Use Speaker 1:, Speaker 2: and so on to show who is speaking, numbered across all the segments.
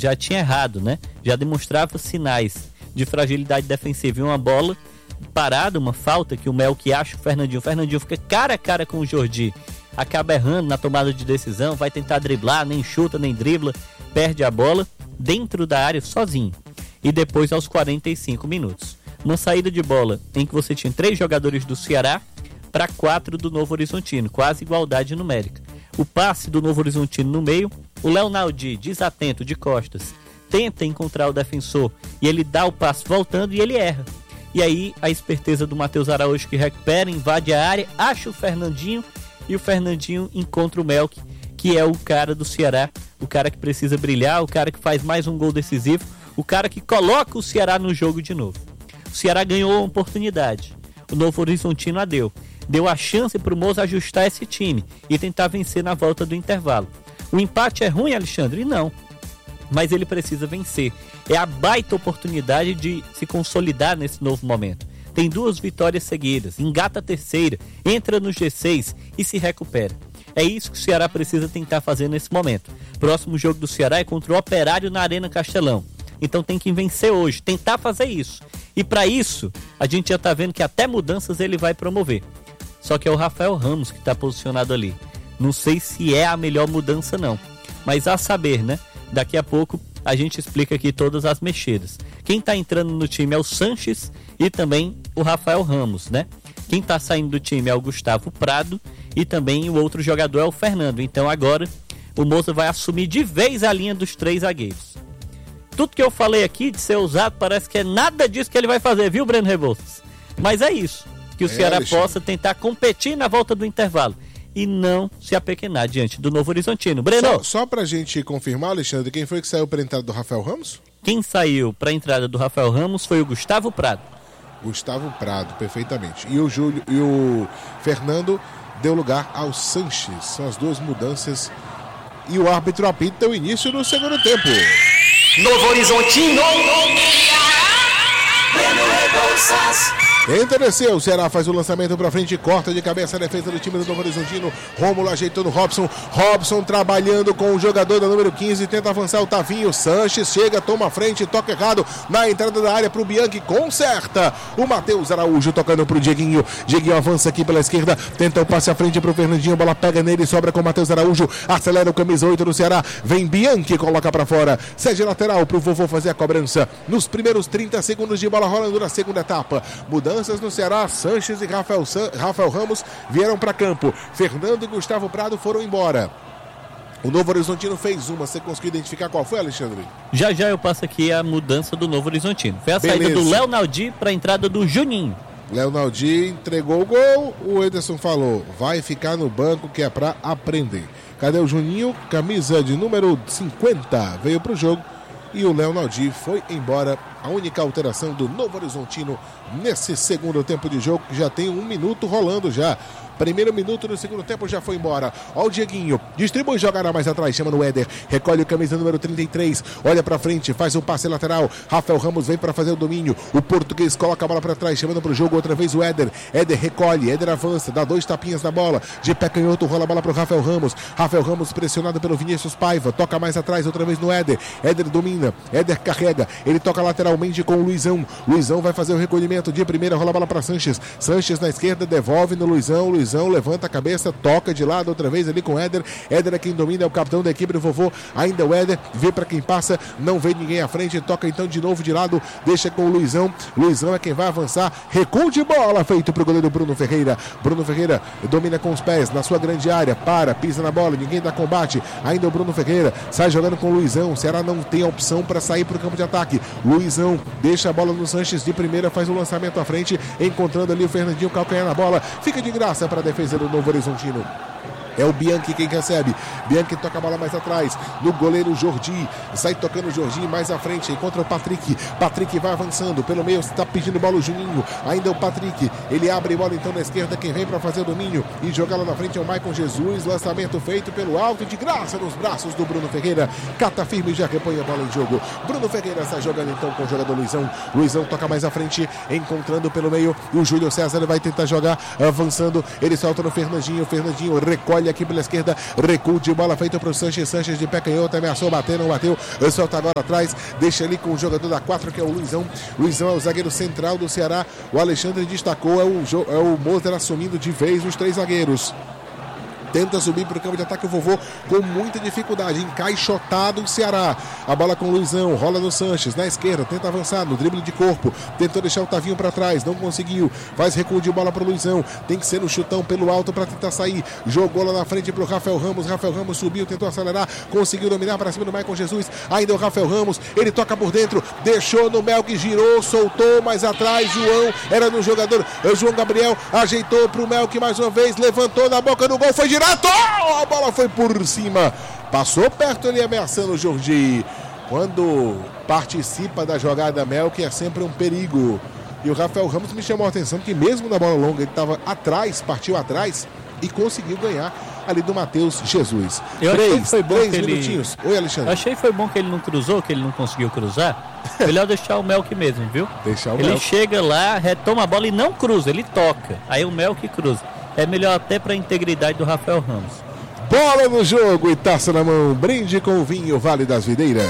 Speaker 1: já tinha errado, né? Já demonstrava sinais de fragilidade defensiva. E uma bola parada, uma falta que o Melk acha o Fernandinho. O Fernandinho fica cara a cara com o Jordi. Acaba errando na tomada de decisão, vai tentar driblar, nem chuta, nem dribla, perde a bola dentro da área sozinho. E depois aos 45 minutos. Uma saída de bola em que você tinha 3 jogadores do Ceará para 4 do Novo Horizontino, quase igualdade numérica. O passe do Novo Horizontino no meio, o Leonaldi, desatento de costas, tenta encontrar o defensor e ele dá o passe voltando e ele erra. E aí a esperteza do Matheus Araújo que recupera, invade a área, acha o Fernandinho e o Fernandinho encontra o Melk, que é o cara do Ceará, o cara que precisa brilhar, o cara que faz mais um gol decisivo, o cara que coloca o Ceará no jogo de novo. O Ceará ganhou uma oportunidade, o Novo Horizontino a deu a chance para o Moza ajustar esse time e tentar vencer na volta do intervalo. O empate é ruim, Alexandre? Não, mas ele precisa vencer. É a baita oportunidade de se consolidar nesse novo momento. Tem 2 vitórias seguidas, engata a terceira, entra no G6 e se recupera. É isso que o Ceará precisa tentar fazer nesse momento. Próximo jogo do Ceará é contra o Operário na Arena Castelão. Então tem que vencer hoje, tentar fazer isso. E para isso, a gente já está vendo que até mudanças ele vai promover. Só que é o Rafael Ramos que está posicionado ali. Não sei se é a melhor mudança não. Mas a saber, né? Daqui a pouco a gente explica aqui todas as mexidas. Quem está entrando no time é o Sanches e também o Rafael Ramos, né? Quem está saindo do time é o Gustavo Prado e também o outro jogador é o Fernando. Então agora o Moza vai assumir de vez a linha dos 3 zagueiros. Tudo que eu falei aqui de ser ousado parece que é nada disso que ele vai fazer, viu, Breno Rebouças? Mas é isso, que o Ceará possa tentar competir na volta do intervalo e não se apequenar diante do Novo Horizontino. Breno!
Speaker 2: Só pra gente confirmar, Alexandre, quem foi que saiu para a entrada do Rafael Ramos?
Speaker 1: Quem saiu para a entrada do Rafael Ramos foi o Gustavo Prado. Gustavo
Speaker 2: Prado, perfeitamente. E o Fernando deu lugar ao Sanches. São as 2 mudanças. E o árbitro apita o início do segundo tempo.
Speaker 3: Novo Horizontino. Breno Rebouças.
Speaker 2: Entreceu, o Ceará faz o lançamento pra frente, corta de cabeça a defesa do time do Novo Horizontino. Rômulo ajeitando Robson trabalhando com o jogador da número 15, tenta avançar o Tavinho. Sanches chega, toma a frente, toca errado na entrada da área pro Bianchi, conserta. O Matheus Araújo tocando pro Dieguinho. Dieguinho avança aqui pela esquerda, tenta o passe à frente pro Fernandinho, bola pega nele, sobra com o Matheus Araújo, acelera o camisa 8 do Ceará, vem Bianchi, coloca pra fora, cede lateral pro Vovô fazer a cobrança. Nos primeiros 30 segundos de bola rolando na segunda etapa, mudanças no Ceará, Sanches e Rafael Ramos vieram para campo. Fernando e Gustavo Prado foram embora. O Novo Horizontino fez uma. Você conseguiu identificar qual foi, Alexandre?
Speaker 1: Já eu passo aqui a mudança do Novo Horizontino. Foi a saída do Leonaldi para a entrada do Juninho.
Speaker 2: Leonaldi entregou o gol. O Ederson falou, vai ficar no banco que é para aprender. Cadê o Juninho? Camisa de número 50. Veio para o jogo. E o Leonaldi foi embora. A única alteração do Novo Horizontino nesse segundo tempo de jogo, que já tem 1 minuto rolando já. Primeiro minuto no segundo tempo já foi embora. Ó o Dieguinho, distribui, jogará mais atrás, chama no Éder, recolhe o camisa número 33, olha pra frente, faz o passe lateral. Rafael Ramos vem pra fazer o domínio. O português coloca a bola pra trás, chamando pro jogo outra vez o Éder. Éder recolhe, Éder avança, dá 2 tapinhas na bola. De pé canhoto, rola a bola pro Rafael Ramos. Rafael Ramos pressionado pelo Vinícius Paiva, toca mais atrás outra vez no Éder. Éder domina, Éder carrega, ele toca lateralmente com o Luizão. Luizão vai fazer o recolhimento de primeira, rola a bola pra Sanches. Sanches na esquerda, devolve no Luizão. Luizão levanta a cabeça, toca de lado outra vez ali com o Éder. Éder é quem domina, é o capitão da equipe do Vovô. Ainda o Éder, vê pra quem passa, não vê ninguém à frente, toca então de novo de lado, deixa com o Luizão. Luizão é quem vai avançar, recuo de bola feito pro goleiro Bruno Ferreira. Bruno Ferreira domina com os pés na sua grande área, pisa na bola, ninguém dá combate. Ainda o Bruno Ferreira sai jogando com o Luizão. O Ceará não tem a opção para sair pro campo de ataque. Luizão deixa a bola no Sanches de primeira, faz o lançamento à frente, encontrando ali o Fernandinho, calcanhar na bola, fica de graça para a defesa do Novo Horizontino. É o Bianchi quem recebe. Bianchi toca a bola mais atrás. No goleiro Jordi. Sai tocando o Jordi mais à frente. Encontra o Patrick. Patrick vai avançando. Pelo meio está pedindo bola o Juninho. Ainda o Patrick. Ele abre bola então na esquerda. Quem vem para fazer o domínio e jogar lá na frente é o Maicon Jesus. Lançamento feito pelo alto de graça nos braços do Bruno Ferreira. Cata firme e já repõe a bola em jogo. Bruno Ferreira está jogando então com o jogador Luizão. Luizão toca mais à frente. Encontrando pelo meio o Júlio César. Ele vai tentar jogar avançando. Ele solta no Fernandinho. Fernandinho recolhe Olha aqui pela esquerda, recuo de bola feito para o Sanches. Sanches de pé canhoto, ameaçou bater, não bateu. Solta agora atrás, deixa ali com o jogador da 4, que é o Luizão. Luizão é o zagueiro central do Ceará. O Alexandre destacou, é o Moser assumindo de vez os 3 zagueiros. Tenta subir para o campo de ataque o Vovô com muita dificuldade. Encaixotado o Ceará. A bola com o Luizão. Rola no Sanches. Na esquerda. Tenta avançar no drible de corpo. Tentou deixar o Tavinho para trás. Não conseguiu. Faz recuo de bola para o Luizão. Tem que ser no chutão pelo alto para tentar sair. Jogou lá na frente para o Rafael Ramos. Rafael Ramos subiu. Tentou acelerar. Conseguiu dominar para cima do Maicon Jesus. Ainda o Rafael Ramos. Ele toca por dentro. Deixou no Melk. Girou. Soltou. Mais atrás. João. Era no jogador. João Gabriel. Ajeitou para o Melk mais uma vez. Levantou na boca do gol. Foi direto. A bola foi por cima, passou perto ali ameaçando o Jordi. Quando participa da jogada Melk é sempre um perigo. E o Rafael Ramos me chamou a atenção que mesmo na bola longa ele estava atrás, partiu atrás e conseguiu ganhar ali do Matheus Jesus.
Speaker 1: Foi bom
Speaker 2: 3
Speaker 1: que
Speaker 2: minutinhos. Oi, Alexandre.
Speaker 1: Eu achei que foi bom que ele não cruzou, que ele não conseguiu cruzar. Melhor deixar o Melk mesmo, viu? Ele chega lá, retoma a bola e não cruza, ele toca. Aí o Melk cruza. É melhor até para a integridade do Rafael Ramos.
Speaker 2: Bola no jogo e taça na mão. Brinde com o vinho Vale das Videiras.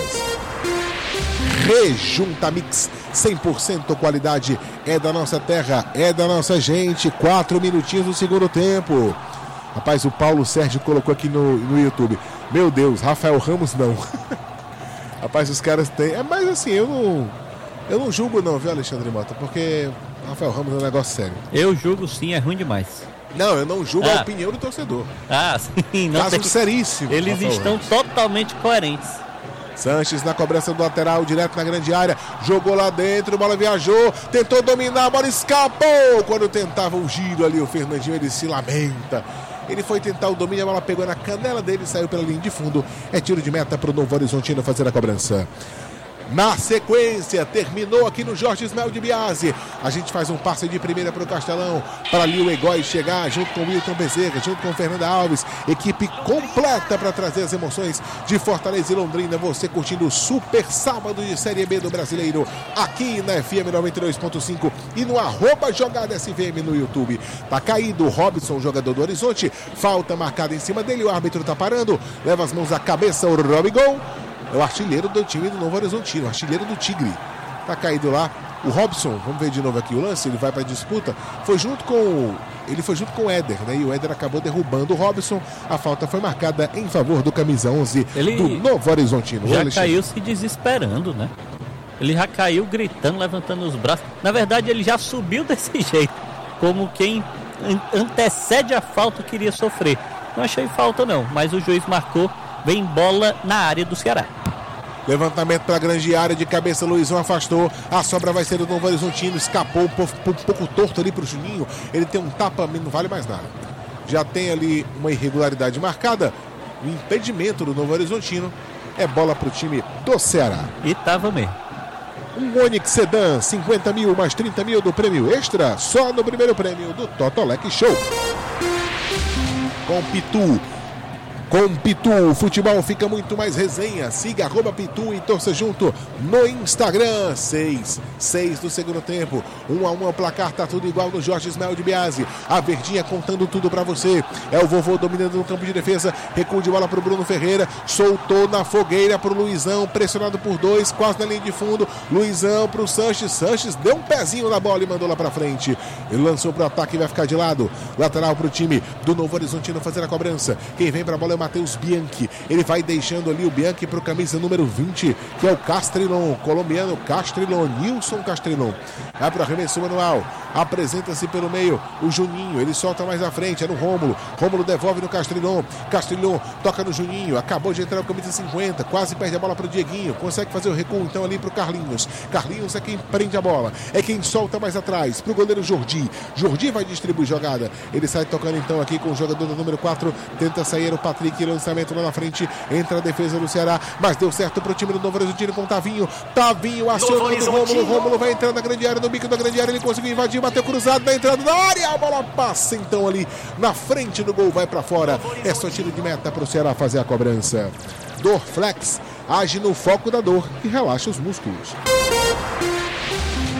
Speaker 2: Rejunta Mix, 100% qualidade. É da nossa terra, é da nossa gente. 4 minutinhos do segundo tempo. Rapaz, o Paulo Sérgio colocou aqui no YouTube. Meu Deus, Rafael Ramos não. Rapaz, os caras têm... mas assim, eu não julgo não, viu, Alexandre Mota? Porque Rafael Ramos é um negócio sério.
Speaker 1: Eu julgo sim, é ruim demais.
Speaker 2: Não, eu não julgo a opinião do torcedor.
Speaker 1: Sim. Não
Speaker 2: caso seríssimo.
Speaker 1: Eles
Speaker 2: Rafael
Speaker 1: estão
Speaker 2: Ramos
Speaker 1: totalmente coerentes.
Speaker 2: Sanches na cobrança do lateral, direto na grande área. Jogou lá dentro, a bola viajou. Tentou dominar, a bola escapou. Quando tentava o giro ali, o Fernandinho, ele se lamenta. Ele foi tentar o domínio, a bola pegou na canela dele e saiu pela linha de fundo. É tiro de meta para o Novo Horizontino fazer a cobrança. Na sequência, terminou aqui no Jorge Ismael de Biase. A gente faz um passe de primeira para o Castelão, para ali o Egói chegar junto com o Wilton Bezerra, junto com o Fernanda Alves. Equipe completa para trazer as emoções de Fortaleza e Londrina. Você curtindo o super sábado de Série B do Brasileiro aqui na FM 92.5 e no @JogadSVM no YouTube. Tá caído o Robson, jogador do Horizonte. Falta marcada em cima dele, o árbitro tá parando. Leva as mãos à cabeça o Robigol. É o artilheiro do time do Novo Horizontino, o artilheiro do Tigre. Tá caído lá o Robson. Vamos ver de novo aqui o lance. Ele vai para a disputa. Ele foi junto com o Éder, né? E o Éder acabou derrubando o Robson. A falta foi marcada em favor do camisa 11 do Novo Horizontino.
Speaker 1: Já caiu se desesperando, né? Ele já caiu gritando, levantando os braços. Na verdade, ele já subiu desse jeito, como quem antecede a falta que iria sofrer. Não achei falta não, mas o juiz marcou. Vem bola na área do Ceará.
Speaker 2: Levantamento para a grande área, de cabeça Luizão afastou. A sobra vai ser do Novo Horizontino. Escapou um pouco torto ali para o Juninho. Ele tem um tapa, não vale mais nada. Já tem ali uma irregularidade marcada. O impedimento do Novo Horizontino. É bola para o time do Ceará.
Speaker 1: E tava mesmo.
Speaker 2: Um Onix Sedan, 50 mil mais 30 mil do prêmio extra. Só no primeiro prêmio do Totolec Show. Com Pitu, o futebol fica muito mais resenha. Siga @Pitu e torça junto no Instagram. 6 do segundo tempo. 1-1 o placar, tá tudo igual no Jorge Ismael de Biase. A Verdinha contando tudo pra você. É o Vovô dominando no campo de defesa. Recuo de bola pro Bruno Ferreira. Soltou na fogueira pro Luizão. Pressionado por 2, quase na linha de fundo. Luizão pro Sanches. Sanches deu um pezinho na bola e mandou lá pra frente. Ele lançou pro ataque e vai ficar de lado. Lateral pro time do Novo Horizontino fazer a cobrança. Quem vem pra bola é o Matheus Bianchi. Ele vai deixando ali o Bianchi pro camisa número 20, que é o Castrilon, colombiano Castrilon, Nilson Castrilon. Vai pro arremesso manual. Apresenta-se pelo meio o Juninho. Ele solta mais à frente. É no Rômulo. Rômulo devolve no Castrilon. Castrilon toca no Juninho. Acabou de entrar o camisa 50. Quase perde a bola pro Dieguinho. Consegue fazer o recuo então ali pro Carlinhos. Carlinhos é quem prende a bola. É quem solta mais atrás pro goleiro Jordi. Jordi vai distribuir jogada. Ele sai tocando então aqui com o jogador do número 4. Tenta sair o Patrick. Lançamento lá na frente. Entra a defesa do Ceará. Mas deu certo pro time do Novo Horizontino com o Tavinho. Tavinho acionando o Rômulo. Rômulo vai entrando na grande área. No bico da grande área. Ele conseguiu invadir. Bateu cruzado na entrada da área. A bola passa então ali na frente do gol. Vai pra fora. É só tiro de meta pro Ceará fazer a cobrança. Dorflex age no foco da dor e relaxa os músculos.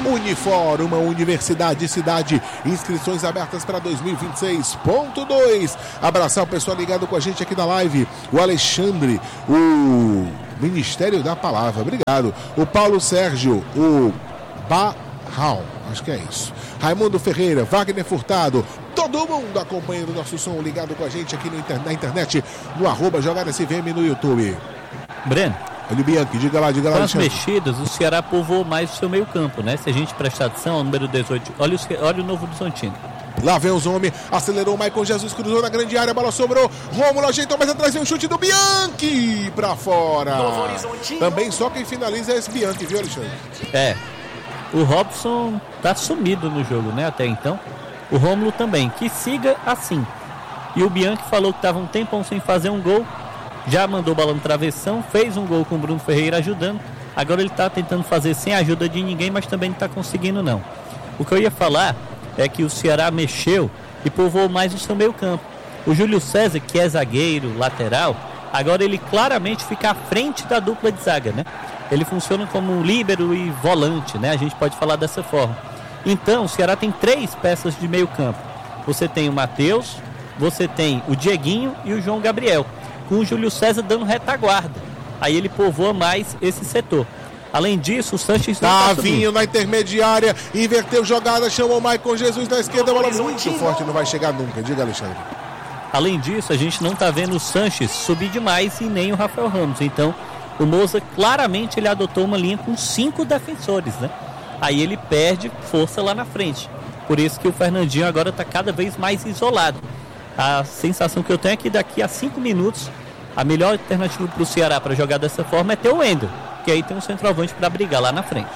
Speaker 2: Unifor, uma universidade cidade, inscrições abertas para 2026.2. Abraçar o pessoal ligado com a gente aqui na live, o Alexandre, o Ministério da Palavra, obrigado, o Paulo Sérgio, o Barral, acho que é isso, Raimundo Ferreira, Wagner Furtado, todo mundo acompanhando o nosso som, ligado com a gente aqui na internet, no @JogadasFM no YouTube.
Speaker 1: Breno,
Speaker 2: olha o Bianchi, diga lá,
Speaker 1: com as
Speaker 2: Alexandre.
Speaker 1: mexidas, o Ceará povoou mais o seu meio campo, né? Se a gente prestar atenção, o número 18, olha o Novo Horizontino.
Speaker 2: Lá vem os homens, acelerou o Maicon Jesus, cruzou na grande área, a bola sobrou, Rômulo ajeitou mais atrás, vem um chute do Bianchi pra fora. Também só quem finaliza é esse Bianchi, viu, Alexandre?
Speaker 1: É, o Robson tá sumido no jogo, né, até então. O Rômulo também, que siga assim. E o Bianchi falou que estava um tempão sem fazer um gol, já mandou bola no travessão, fez um gol com o Bruno Ferreira ajudando. Agora ele tá tentando fazer sem a ajuda de ninguém, mas também não tá conseguindo não. O que eu ia falar é que o Ceará mexeu e povoou mais o seu meio campo. O Júlio César, que é zagueiro, lateral, agora ele claramente fica à frente da dupla de zaga, né? Ele funciona como um líbero e volante, né? A gente pode falar dessa forma. Então, o Ceará tem 3 peças de meio campo. Você tem o Matheus, você tem o Dieguinho e o João Gabriel, com o Júlio César dando retaguarda. Aí ele povoa mais esse setor. Além disso, o Sanches não tá
Speaker 2: Tavinho na intermediária, inverteu jogada, chamou o Maicon Jesus na esquerda, bola muito forte, não vai chegar nunca. Diga, Alexandre.
Speaker 1: Além disso, a gente não tá vendo o Sanches subir demais e nem o Rafael Ramos. Então, o Moza claramente ele adotou uma linha com 5 defensores, né? Aí ele perde força lá na frente. Por isso que o Fernandinho agora está cada vez mais isolado. A sensação que eu tenho é que daqui a 5 minutos a melhor alternativa para o Ceará para jogar dessa forma é ter o Wendel, que aí tem um centroavante para brigar lá na frente.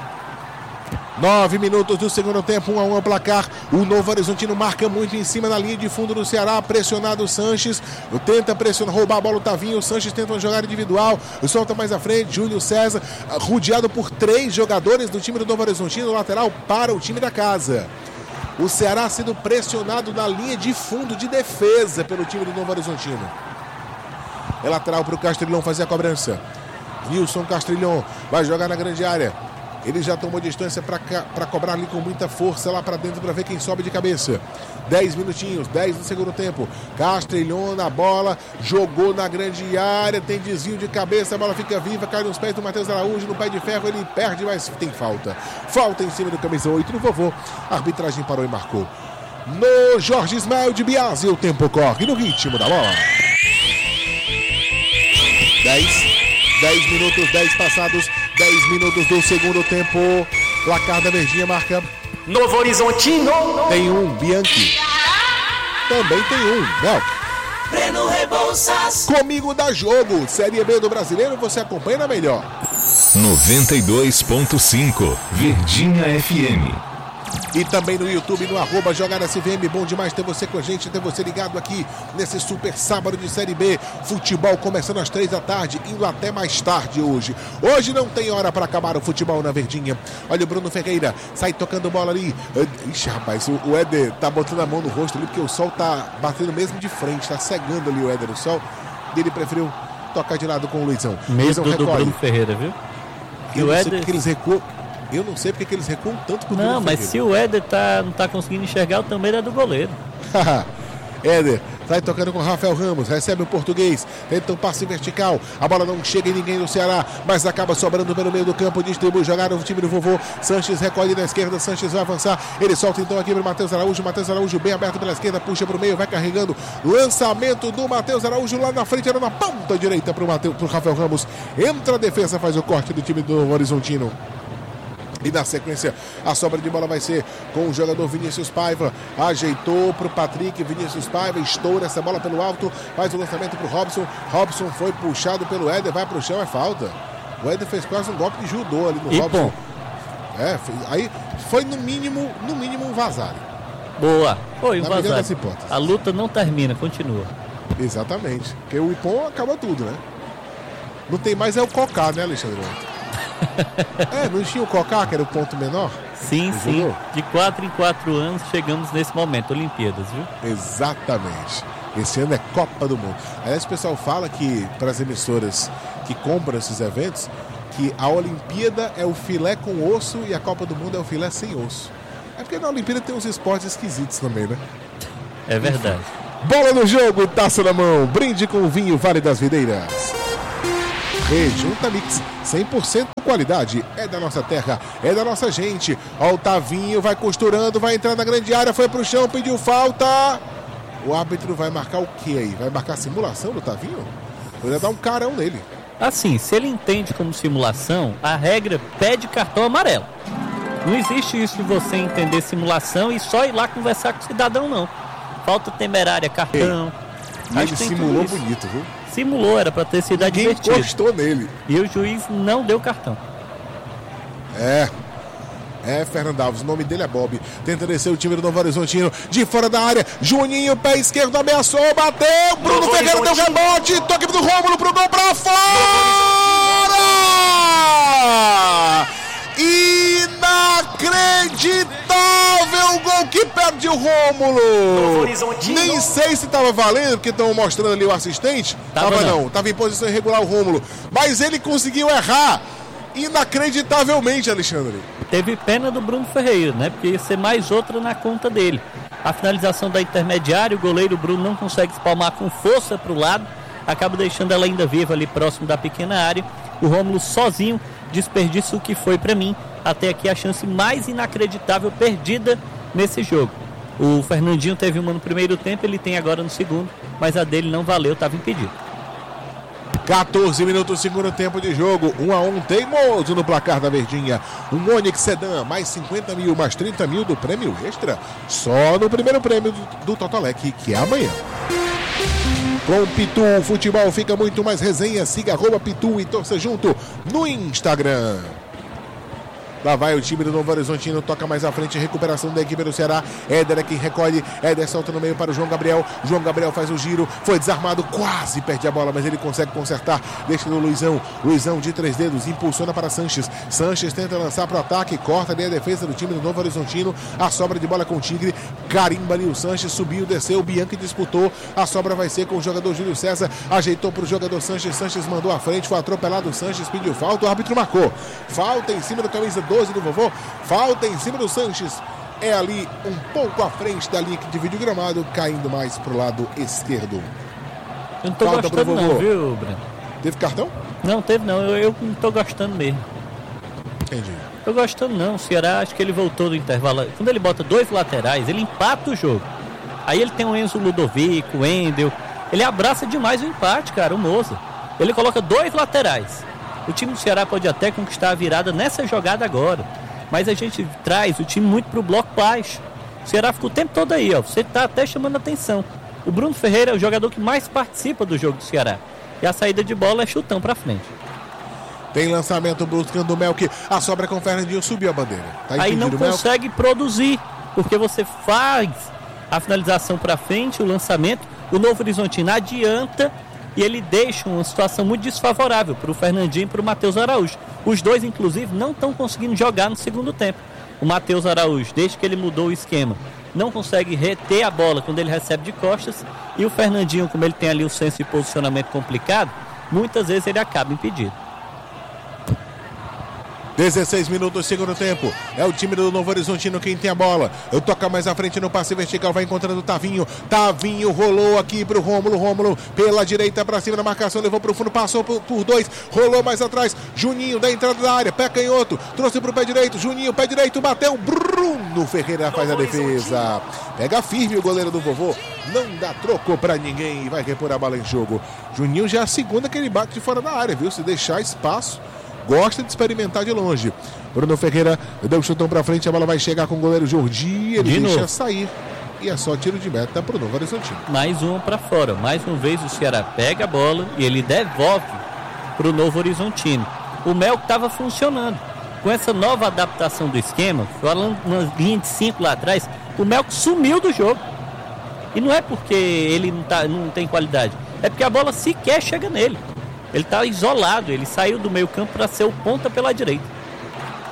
Speaker 2: 9 minutos do segundo tempo, 1-1 ao placar. O Novo Horizontino marca muito em cima na linha de fundo do Ceará, pressionado o Sanches, tenta pressionar, roubar a bola o Tavinho, o Sanches tenta uma jogada individual, solta mais à frente, Júlio César, rodeado por 3 jogadores do time do Novo Horizontino, lateral para o time da casa. O Ceará sendo pressionado na linha de fundo de defesa pelo time do Novo Horizontino. É lateral para o Castrilhão fazer a cobrança. Nilson Castrilhão vai jogar na grande área. Ele já tomou distância para cobrar ali com muita força lá para dentro para ver quem sobe de cabeça. 10 minutinhos, 10 do segundo tempo. Castrilhão na bola, jogou na grande área, tem desvio de cabeça, a bola fica viva, cai nos pés do Matheus Araújo, no pé de ferro, ele perde, mas tem falta. Falta em cima do camisa 8 do vovô. A arbitragem parou e marcou. No Jorge Ismael de Biasi, o tempo corre no ritmo da bola. 10 minutos, 10 passados, 10 minutos do segundo tempo. Placar da Verdinha marca
Speaker 3: Novo Horizontino.
Speaker 2: Tem um, Bianchi. Também tem um, Mel.
Speaker 3: Breno Rebouças.
Speaker 2: Comigo dá jogo. Série B do Brasileiro, você acompanha na melhor.
Speaker 4: 92.5 Verdinha FM.
Speaker 2: E também no YouTube, no @JogadasFM. Bom demais ter você com a gente, ter você ligado aqui nesse super sábado de Série B. Futebol começando às 3 da tarde, indo até mais tarde hoje. Hoje não tem hora para acabar o futebol na Verdinha. Olha o Bruno Ferreira, sai tocando bola ali. Ixi, rapaz, o Éder tá botando a mão no rosto ali, porque o sol tá batendo mesmo de frente, tá cegando ali o Éder, o sol. E ele preferiu tocar de lado com o Luizão.
Speaker 1: Medo do Bruno Ferreira, viu?
Speaker 2: E o Éder... que eles recuam. Eu não sei porque que eles recuam tanto pro Bruno
Speaker 1: Não, mas
Speaker 2: Ferreira.
Speaker 1: se o Éder não tá conseguindo enxergar, o também é do goleiro.
Speaker 2: Éder, sai tocando com o Rafael Ramos, recebe o português, tenta um passe vertical, a bola não chega em ninguém no Ceará, mas acaba sobrando pelo meio do campo, distribui jogada no time do vovô. Sanches recolhe na esquerda, Sanches vai avançar, ele solta então aqui para o Matheus Araújo bem aberto pela esquerda, puxa para o meio, vai carregando, lançamento do Matheus Araújo lá na frente, era na ponta direita para o Rafael Ramos, entra a defesa, faz o corte do time do Horizontino. E na sequência, a sobra de bola vai ser com o jogador Vinícius Paiva. Ajeitou para o Patrick, Vinícius Paiva estoura essa bola pelo alto, faz o lançamento para o Robson. Robson foi puxado pelo Éder, vai para o chão, é falta. O Éder fez quase um golpe de judô ali no Robson. Aí foi no mínimo um vazare.
Speaker 1: Boa, foi um vazare.
Speaker 2: hipóteses.
Speaker 1: A luta não termina, continua.
Speaker 2: Exatamente, porque o Ipom acaba tudo, né? Não tem mais o Cocá, né, Alexandre? Não tinha o Cocá, que era o ponto menor?
Speaker 1: Sim. De 4 em 4 anos chegamos nesse momento, Olimpíadas, viu?
Speaker 2: Exatamente. Esse ano é Copa do Mundo. Aliás, o pessoal fala que, para as emissoras que compram esses eventos, que a Olimpíada é o filé com osso e a Copa do Mundo é o filé sem osso. É porque na Olimpíada tem uns esportes esquisitos também, né?
Speaker 1: É verdade.
Speaker 2: Bola no jogo, taça na mão, brinde com o vinho Vale das Videiras. Rejunta Mix, 100% qualidade, é da nossa terra, é da nossa gente. Ó, o Tavinho vai costurando, vai entrar na grande área, foi pro chão, pediu falta. O árbitro vai marcar o que aí? Vai marcar a simulação do Tavinho? Vai dar um carão nele.
Speaker 1: Assim, se ele entende como simulação, a regra pede cartão amarelo. Não existe isso de você entender simulação e só ir lá conversar com o cidadão, não. Falta temerária, cartão.
Speaker 2: Ele simulou bonito, viu?
Speaker 1: Simulou, era pra ter sido advertido.
Speaker 2: Ninguém encostou nele.
Speaker 1: E o juiz não deu cartão.
Speaker 2: Fernando Alves, o nome dele é Bob. Tenta descer o time do Novo Horizontino. De fora da área, Juninho, pé esquerdo, ameaçou, bateu. Bruno Ferreira deu rebote. Toque do Rômulo pro gol pra fora! Inacreditável gol que perde o Rômulo. Nem sei se estava valendo, porque estão mostrando ali o assistente. Tava em posição irregular o Rômulo. Mas ele conseguiu errar. Inacreditavelmente, Alexandre.
Speaker 1: Teve pena do Bruno Ferreira, né? Porque ia ser mais outra na conta dele. A finalização da intermediária, o goleiro Bruno não consegue espalmar com força para o lado, acaba deixando ela ainda viva ali próximo da pequena área. O Rômulo sozinho desperdiça o que foi para mim até aqui a chance mais inacreditável perdida nesse jogo. O Fernandinho teve uma no primeiro tempo, ele tem agora no segundo, mas a dele não valeu, estava impedido.
Speaker 2: 14 minutos, segundo tempo de jogo, 1-1, teimoso no placar da Verdinha. Um Onix Sedan, mais 50 mil, mais 30 mil do prêmio extra, só no primeiro prêmio do Totolec, que é amanhã. Com Pitu Futebol fica muito mais resenha, siga @Pitu e torça junto no Instagram. Lá vai o time do Novo Horizontino, toca mais à frente, recuperação da equipe do Ceará. Éder é quem recolhe, Éder solta no meio para o João Gabriel. João Gabriel faz o giro, foi desarmado, quase perde a bola, mas ele consegue consertar. Deixa no Luizão, Luizão de 3 dedos, impulsiona para Sanches. Sanches tenta lançar para o ataque, corta ali a defesa do time do Novo Horizontino. A sobra de bola com o Tigre, carimba ali o Sanches, subiu, desceu, o Bianchi disputou. A sobra vai ser com o jogador Júlio César, ajeitou para o jogador Sanches. Sanches mandou à frente, foi atropelado o Sanches, pediu falta, o árbitro marcou. Falta em cima da camisa 12 do vovô, falta em cima do Sanches, é ali um pouco à frente da linha que divide o gramado, caindo mais pro lado esquerdo.
Speaker 1: Eu não tô
Speaker 2: falta
Speaker 1: gostando não, viu, Breno?
Speaker 2: Teve cartão?
Speaker 1: Não, teve não, eu não tô gostando mesmo.
Speaker 2: Entendi.
Speaker 1: Tô gostando não, o Ceará acho que ele voltou do intervalo, quando ele bota 2 laterais, ele empata o jogo. Aí ele tem o Enzo Ludovico, o Endel, ele abraça demais o empate, cara, o Moza. Ele coloca 2 laterais. O time do Ceará pode até conquistar a virada nessa jogada agora, mas a gente traz o time muito pro bloco baixo. O Ceará fica o tempo todo aí, ó. Você tá até chamando atenção. O Bruno Ferreira é o jogador que mais participa do jogo do Ceará. E a saída de bola é chutão pra frente.
Speaker 2: Tem lançamento buscando o Melk. A sobra com o Fernandinho, subiu a bandeira. Tá
Speaker 1: aí não consegue produzir, porque você faz a finalização pra frente, o lançamento, o Novo Horizontino adianta e ele deixa uma situação muito desfavorável para o Fernandinho e para o Matheus Araújo. Os dois, inclusive, não estão conseguindo jogar no segundo tempo. O Matheus Araújo, desde que ele mudou o esquema, não consegue reter a bola quando ele recebe de costas. E o Fernandinho, como ele tem ali um senso de posicionamento complicado, muitas vezes ele acaba impedido.
Speaker 2: 16 minutos, segundo tempo. É o time do Novo Horizontino quem tem a bola. Eu toco mais à frente no passe vertical, vai encontrando o Tavinho. Tavinho rolou aqui pro Rômulo. Rômulo pela direita pra cima na marcação, levou pro fundo, passou por 2, rolou mais atrás. Juninho da entrada da área, pé canhoto, trouxe pro pé direito. Juninho, pé direito, bateu. Bruno Ferreira faz a defesa. Pega firme o goleiro do vovô. Não dá troco pra ninguém e vai repor a bola em jogo. Juninho já é a segunda que ele bate de fora da área, viu? Se deixar espaço, gosta de experimentar de longe. Bruno Ferreira deu um chutão pra frente, a bola vai chegar com o goleiro Jordi, ele deixa sair. E é só tiro de meta pro Novo Horizontino.
Speaker 1: Mais uma pra fora. Mais uma vez o Ceará pega a bola e ele devolve pro Novo Horizontino. O Mel estava funcionando. Com essa nova adaptação do esquema, falando uma linha de 5 lá atrás, o Mel sumiu do jogo. E não é porque ele não tem qualidade, é porque a bola sequer chega nele. Ele está isolado, ele saiu do meio campo para ser o ponta pela direita.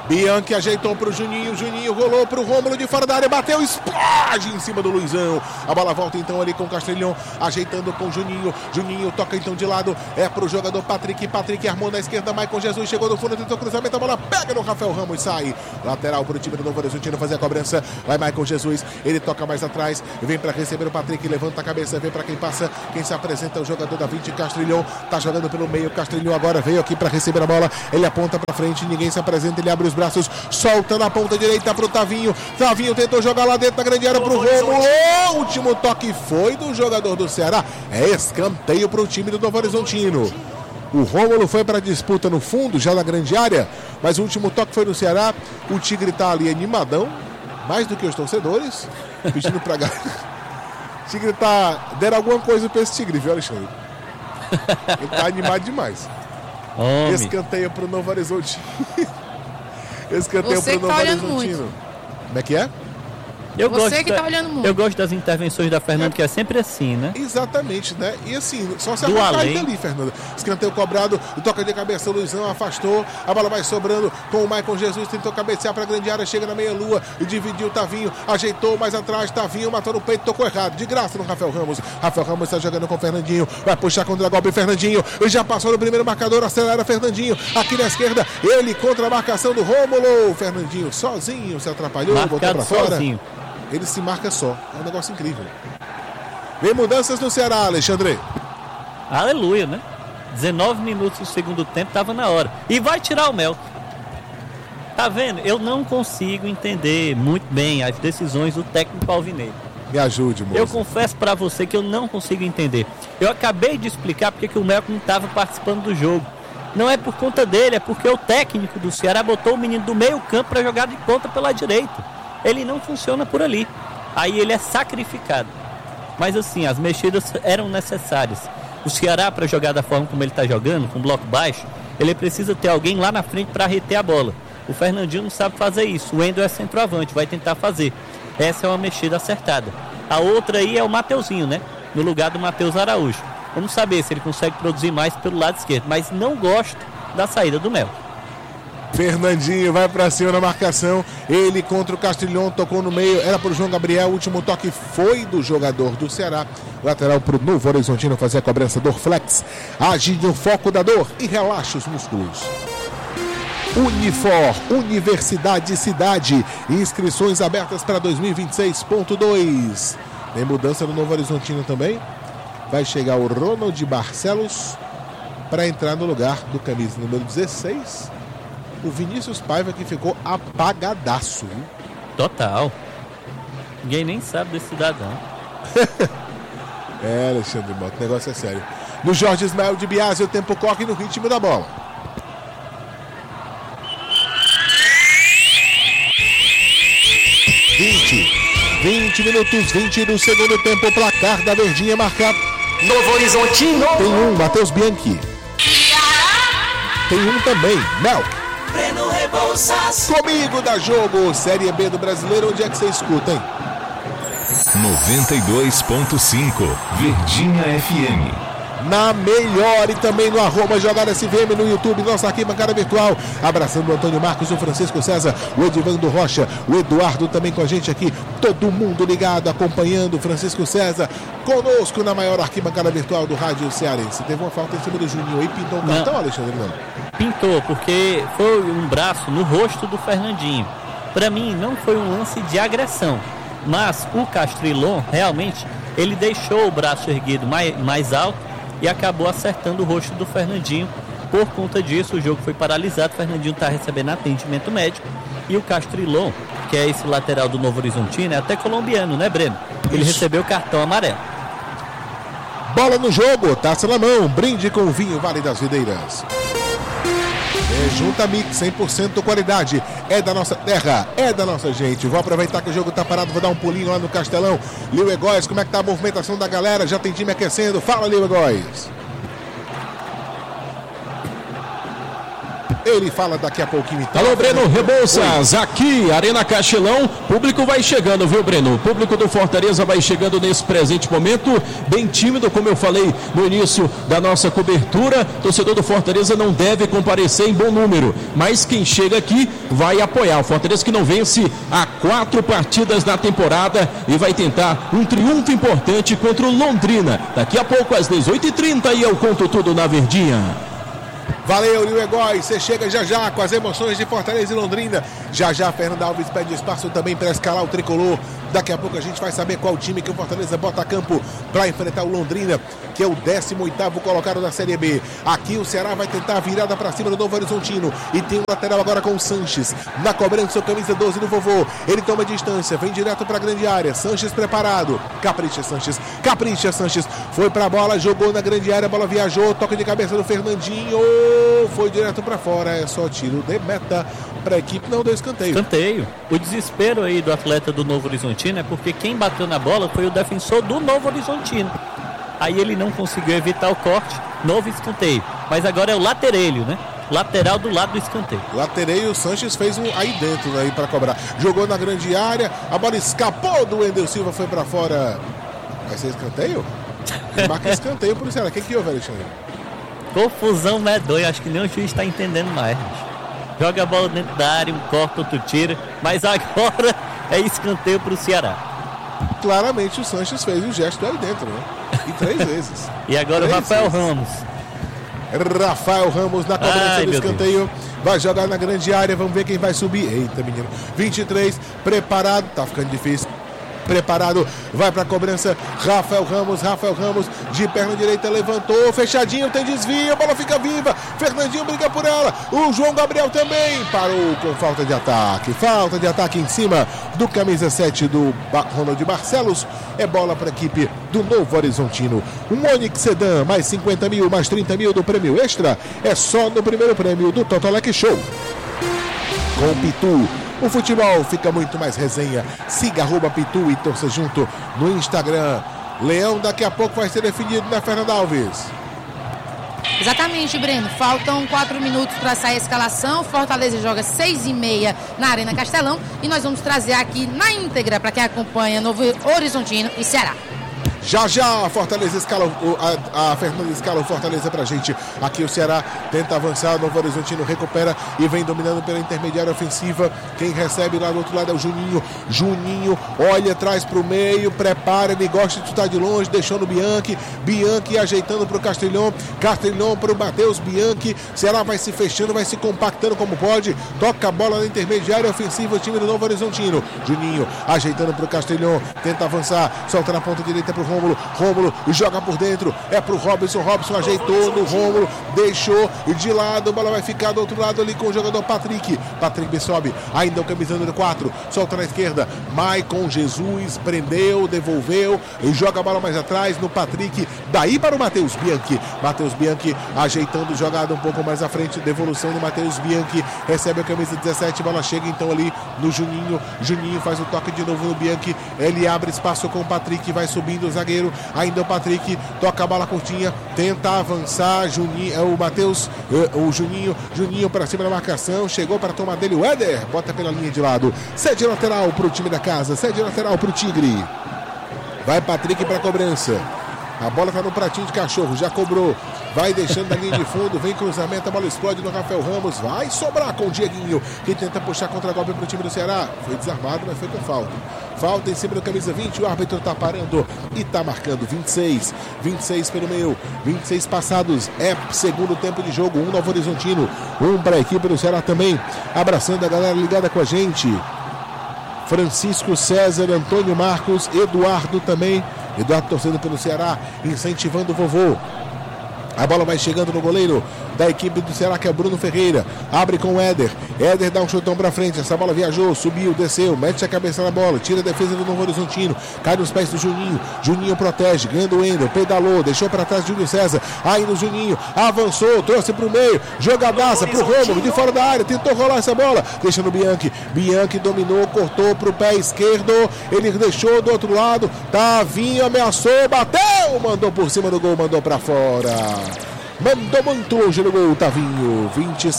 Speaker 2: Bianchi ajeitou pro Juninho. Juninho rolou pro Rômulo de fora da área. Bateu, explode em cima do Luizão. A bola volta então ali com o Castrillon. Ajeitando com o Juninho. Juninho toca então de lado. É pro jogador Patrick. Patrick armou na esquerda. Maicon Jesus chegou no fundo, tentou cruzamento. A bola pega no Rafael Ramos e sai. Lateral pro time do Novo Horizontino fazer a cobrança. Vai Maicon Jesus. Ele toca mais atrás. Vem pra receber o Patrick. Levanta a cabeça. Vem pra quem passa. Quem se apresenta é o jogador da 20, Castrillon. Tá jogando pelo meio. Castrillon agora veio aqui pra receber a bola. Ele aponta pra frente. Ninguém se apresenta. Ele abre os braços. Solta na ponta direita pro Tavinho. Tavinho tentou jogar lá dentro da grande área pro Rômulo. O último toque foi do jogador do Ceará. É escanteio pro time do Novo Horizontino. O Rômulo foi para a disputa no fundo, já na grande área, mas o último toque foi no Ceará. O Tigre tá ali animadão, mais do que os torcedores, pedindo pra galera. O Tigre tá... deram alguma coisa pra esse Tigre, viu, Alexandre? Ele tá animado demais.
Speaker 1: Homem.
Speaker 2: Escanteio pro Novo Horizontino. Escanteio
Speaker 5: Você
Speaker 2: pro
Speaker 5: que tá
Speaker 2: Novo
Speaker 5: olhando
Speaker 2: Horizontino.
Speaker 5: muito.
Speaker 2: Como é que é?
Speaker 5: Você que tá olhando muito.
Speaker 1: Eu gosto das intervenções da Fernanda, que é sempre assim, né?
Speaker 2: Exatamente, né? E assim, só se
Speaker 1: Do
Speaker 2: arrancar
Speaker 1: além.
Speaker 2: ali, Fernanda. Escanteio cobrado, toca de cabeça, o Luizão afastou, a bola vai sobrando com o Maicon Jesus, tentou cabecear pra grande área, chega na meia-lua e dividiu o Tavinho, ajeitou mais atrás, Tavinho matou no peito, tocou errado, de graça no Rafael Ramos. Rafael Ramos está jogando com o Fernandinho, vai puxar contra a golpe Fernandinho, e já passou no primeiro marcador, acelera Fernandinho, aqui na esquerda, ele contra a marcação do Rômulo. Fernandinho sozinho se atrapalhou, botou
Speaker 1: Marcado
Speaker 2: pra fora.
Speaker 1: sozinho.
Speaker 2: Ele se marca só. É um negócio incrível. Vem mudanças no Ceará, Alexandre.
Speaker 1: Aleluia, né? 19 minutos do segundo tempo, tava na hora. E vai tirar o Mel. Tá vendo? Eu não consigo entender muito bem as decisões do técnico alvinegro.
Speaker 2: Me ajude, moço.
Speaker 1: Eu confesso pra você que eu não consigo entender. Eu acabei de explicar porque que o Mel não estava participando do jogo. Não é por conta dele, é porque o técnico do Ceará botou o menino do meio campo para jogar de ponta pela direita. Ele não funciona por ali. Aí ele é sacrificado. Mas assim, as mexidas eram necessárias. O Ceará, para jogar da forma como ele está jogando, com bloco baixo, ele precisa ter alguém lá na frente para reter a bola. O Fernandinho não sabe fazer isso. O Wendel é centroavante, vai tentar fazer. Essa é uma mexida acertada. A outra aí é o Mateuzinho, né? No lugar do Matheus Araújo. Vamos saber se ele consegue produzir mais pelo lado esquerdo. Mas não gosto da saída do Mel.
Speaker 2: Fernandinho vai pra cima na marcação. Ele contra o Castrillon, tocou no meio. Era pro João Gabriel. O último toque foi do jogador do Ceará. Lateral pro Novo Horizontino fazer a cobrança. Dorflex. Age no foco da dor e relaxa os músculos. Unifor, Universidade Cidade. Inscrições abertas para 2026.2. Tem mudança no Novo Horizontino também. Vai chegar o Ronald Barcelos para entrar no lugar do camisa número 16. O Vinícius Paiva, que ficou apagadaço, viu?
Speaker 1: Total. Ninguém nem sabe desse cidadão.
Speaker 2: É, Alexandre Mota, o negócio é sério. No Jorge Ismael de Biasi, o tempo corre no ritmo da bola. 20 minutos, 20 do segundo tempo. O placar da Verdinha marcado.
Speaker 3: Novo Horizontino.
Speaker 2: Tem um, Matheus Bianchi. Tem um também, Mel.
Speaker 3: Breno Rebouças.
Speaker 2: Comigo da jogo, Série B do Brasileiro. Onde é que você escuta, hein?
Speaker 4: 92.5 Verdinha FM.
Speaker 2: Na melhor e também no @JogaSVM no YouTube, nossa arquibancada virtual. Abraçando o Antônio Marcos, o Francisco César, o Edivando Rocha, o Eduardo também com a gente aqui. Todo mundo ligado, acompanhando o Francisco César conosco na maior arquibancada virtual do rádio cearense. Teve uma falta em cima do Juninho e pintou um cartão, Alexandre? Não.
Speaker 1: Pintou, porque foi um braço no rosto do Fernandinho. Para mim, não foi um lance de agressão, mas o Castrillon, realmente, ele deixou o braço erguido mais alto e acabou acertando o rosto do Fernandinho. Por conta disso, o jogo foi paralisado. O Fernandinho está recebendo atendimento médico. E o Castrillon, que é esse lateral do Novo Horizontino, é até colombiano, né, Breno? Ele recebeu o cartão amarelo.
Speaker 2: Bola no jogo, taça na mão, brinde com vinho Vale das Videiras. Junta Mix, 100% qualidade, é da nossa terra, é da nossa gente. Vou aproveitar que o jogo tá parado, vou dar um pulinho lá no Castelão. Lil Egóis, como é que tá a movimentação da galera? Já tem time aquecendo, fala, Lil Egóis. Ele fala daqui a pouquinho. Então.
Speaker 6: Alô, Breno Rebouças, aqui, Arena Castelão. Público vai chegando, viu, Breno? O público do Fortaleza vai chegando nesse presente momento, bem tímido, como eu falei no início da nossa cobertura. Torcedor do Fortaleza não deve comparecer em bom número, mas quem chega aqui vai apoiar. O Fortaleza que não vence há 4 partidas na temporada e vai tentar um triunfo importante contra o Londrina. Daqui a pouco, às 18h30, e eu conto tudo na Verdinha.
Speaker 2: Valeu, Nil Egóis, você chega já com as emoções de Fortaleza e Londrina. Já Fernando Alves pede espaço também para escalar o tricolor. Daqui a pouco a gente vai saber qual time que o Fortaleza bota a campo para enfrentar o Londrina, que é o 18º colocado da Série B. Aqui o Ceará vai tentar a virada para cima do Novo Horizontino e tem um lateral agora com o Sanches na cobrança, o camisa 12 do vovô. Ele toma distância, vem direto para a grande área. Sanches preparado, capricha Sanches, foi para a bola, jogou na grande área, a bola viajou, toque de cabeça do Fernandinho, foi direto para fora. É só tiro de meta para a equipe, não deu escanteio.
Speaker 1: O desespero aí do atleta do Novo Horizontino é porque quem bateu na bola foi o defensor do Novo Horizontino. Aí ele não conseguiu evitar o corte, novo escanteio. Mas agora é o latereio, né? Lateral do lado do escanteio.
Speaker 2: Latereio, o Sanches fez um aí dentro aí para cobrar. Jogou na grande área, a bola escapou do Wendel Silva, foi para fora. Vai ser escanteio? Marca escanteio por Ceará. O que houve, Alexandre?
Speaker 1: Confusão medonha, acho que nem o juiz está entendendo mais. Joga a bola dentro da área, um corta, outro tira, mas agora é escanteio para o Ceará.
Speaker 2: Claramente o Sanches fez o gesto aí dentro, né? E 3 vezes.
Speaker 1: E agora o Rafael Ramos.
Speaker 2: Rafael Ramos na cobrança do escanteio. Vai jogar na grande área, vamos ver quem vai subir. Eita, menino. 23, preparado, tá ficando difícil. Preparado, vai para a cobrança. Rafael Ramos, de perna direita, levantou, fechadinho, tem desvio, a bola fica viva. Fernandinho briga por ela. O João Gabriel também parou com falta de ataque. Falta de ataque em cima do camisa 7 do Ronald Barcelos. É bola para a equipe do Novo Horizontino. Um Onix Sedan, mais 50 mil, mais 30 mil do prêmio extra. É só no primeiro prêmio do Totolec Show. Com o Pitu, o futebol fica muito mais resenha. Siga @Pitu e torça junto no Instagram. Leão daqui a pouco vai ser definido na Fernando Alves.
Speaker 5: Exatamente, Breno. Faltam 4 minutos para sair a escalação. Fortaleza joga 6h30 na Arena Castelão. E nós vamos trazer aqui na íntegra para quem acompanha Novo Horizontino e Ceará.
Speaker 2: Já a Fortaleza escala, a Fernanda escala o Fortaleza pra gente. Aqui o Ceará tenta avançar, o Novo Horizontino recupera e vem dominando pela intermediária ofensiva. Quem recebe lá do outro lado é o Juninho. Juninho olha atrás pro meio, prepara, ele gosta de chutar de longe, deixou no Bianchi. Bianchi ajeitando pro Castelhon. Castelhon pro Matheus Bianchi. Ceará vai se fechando, vai se compactando como pode. Toca a bola na intermediária ofensiva, o time do Novo Horizontino. Juninho ajeitando pro Castelhon, tenta avançar, solta na ponta direita pro Rômulo joga por dentro, é pro Robson ajeitou no Rômulo, deixou de lado, a bola vai ficar do outro lado ali com o jogador Patrick sobe, ainda o camisa número 4, solta na esquerda, Maicon Jesus, prendeu, devolveu, e joga a bola mais atrás no Patrick, daí para o Matheus Bianchi ajeitando, jogada um pouco mais à frente, devolução do Matheus Bianchi, recebe a camisa 17, bola chega então ali no Juninho faz o toque de novo no Bianchi, ele abre espaço com o Patrick, vai subindo o zagueiro, ainda o Patrick toca a bola curtinha, tenta avançar, o Juninho para cima da marcação, chegou para tomar dele o Éder, bota pela linha de lado, cede lateral para o time da casa, cede lateral para o Tigre, vai Patrick para a cobrança, a bola está no pratinho de cachorro, já cobrou, vai deixando a linha de fundo, vem cruzamento, a bola explode no Rafael Ramos, vai sobrar com o Dieguinho, que tenta puxar contra-golpe para o time do Ceará, foi desarmado, mas foi com falta em cima do camisa 20, o árbitro está parando e está marcando 26 pelo meio, 26 passados, é segundo tempo de jogo, um Novo Horizontino, um para a equipe do Ceará também, abraçando a galera ligada com a gente, Francisco César, Antônio Marcos, Eduardo também, Eduardo torcendo pelo Ceará, incentivando o vovô. A bola vai chegando no goleiro da equipe do Ceará, que é Bruno Ferreira. Abre com o Éder. Éder dá um chutão pra frente. Essa bola viajou, subiu, desceu, mete a cabeça na bola, tira a defesa do Novo Horizontino. Cai nos pés do Juninho. Juninho protege, ganhando o Wendel, pedalou, deixou pra trás Júlio César. Ainda o Juninho avançou, trouxe pro meio. Jogadaça pro Rômulo, de fora da área. Tentou rolar essa bola, deixa no Bianchi. Bianchi dominou, cortou pro pé esquerdo. Ele deixou do outro lado. Tavinho ameaçou, bateu, mandou por cima do gol, mandou pra fora. Mandou muito longe no gol, Tavinho.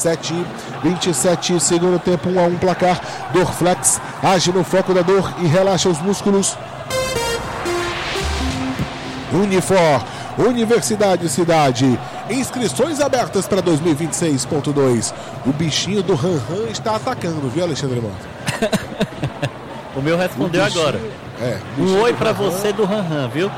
Speaker 2: 27, segundo tempo, 1-1 placar. Dorflex age no foco da dor e relaxa os músculos. Unifor, Universidade Cidade. Inscrições abertas para 2026.2. O bichinho do Ranran está atacando, viu, Alexandre Mota?
Speaker 1: O meu respondeu agora. Um oi pra você do Ranran, viu?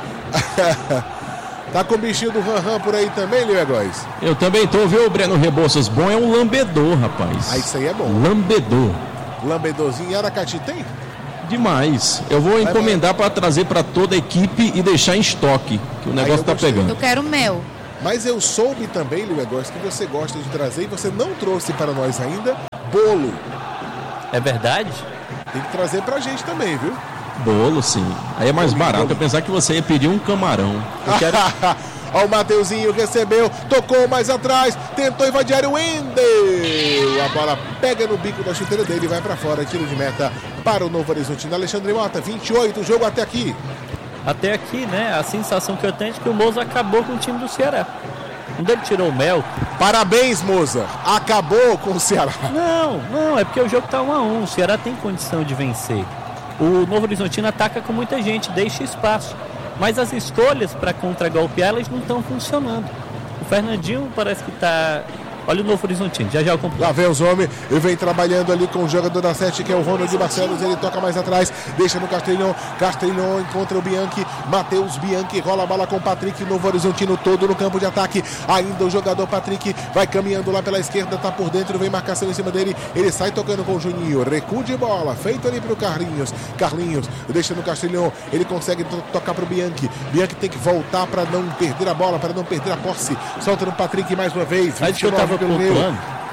Speaker 2: Tá com o bichinho do Ranran por aí também, Leo Góes?
Speaker 6: Eu também tô, viu, Breno Rebouças? Bom é um lambedor, rapaz.
Speaker 2: Isso aí é bom.
Speaker 6: Lambedor.
Speaker 2: Lambedorzinho. Aracati tem?
Speaker 6: Demais. Eu vou encomendar para trazer para toda a equipe e deixar em estoque, que o negócio tá pegando.
Speaker 5: Eu quero mel.
Speaker 2: Mas eu soube também, Leo Góes, que você gosta de trazer e você não trouxe para nós ainda bolo.
Speaker 1: É verdade?
Speaker 2: Tem que trazer pra gente também, viu?
Speaker 6: Bolo, sim. Aí é mais barato. Eu pensava que você ia pedir um camarão.
Speaker 1: Eu quero...
Speaker 2: Ó, o Mateuzinho recebeu, tocou mais atrás, tentou invadir o Wendel. A bola pega no bico da chuteira dele e vai pra fora. Tiro de meta para o Novo Horizontino. Alexandre Mota, 28, o jogo até aqui.
Speaker 1: Até aqui, né? A sensação que eu tenho é que o Moza acabou com o time do Ceará. Quando ele tirou o Mel...
Speaker 2: Parabéns, Moza. Acabou com o Ceará.
Speaker 1: Não, é porque o jogo tá 1-1. O Ceará tem condição de vencer. O Novo Horizontino ataca com muita gente, deixa espaço. Mas as escolhas para contra-golpear, elas não estão funcionando. O Fernandinho parece que tá... Olha o Novo Horizontino, já eu completo.
Speaker 2: Lá vem os homens, ele vem trabalhando ali com o jogador da 7, que é o Ronald Barcelos. Ele toca mais atrás, deixa no Castelhão. Castelhão encontra o Bianchi. Matheus Bianchi rola a bola com o Patrick. Novo Horizontino todo no campo de ataque. Ainda o jogador Patrick vai caminhando lá pela esquerda, tá por dentro, vem marcação em cima dele. Ele sai tocando com o Juninho. Recuo de bola, feito ali pro Carlinhos. Carlinhos deixa no Castelhão. Ele consegue tocar pro Bianchi. Bianchi tem que voltar para não perder a bola, para não perder a posse. Solta no Patrick mais uma vez.
Speaker 1: Mas que eu tava pontuando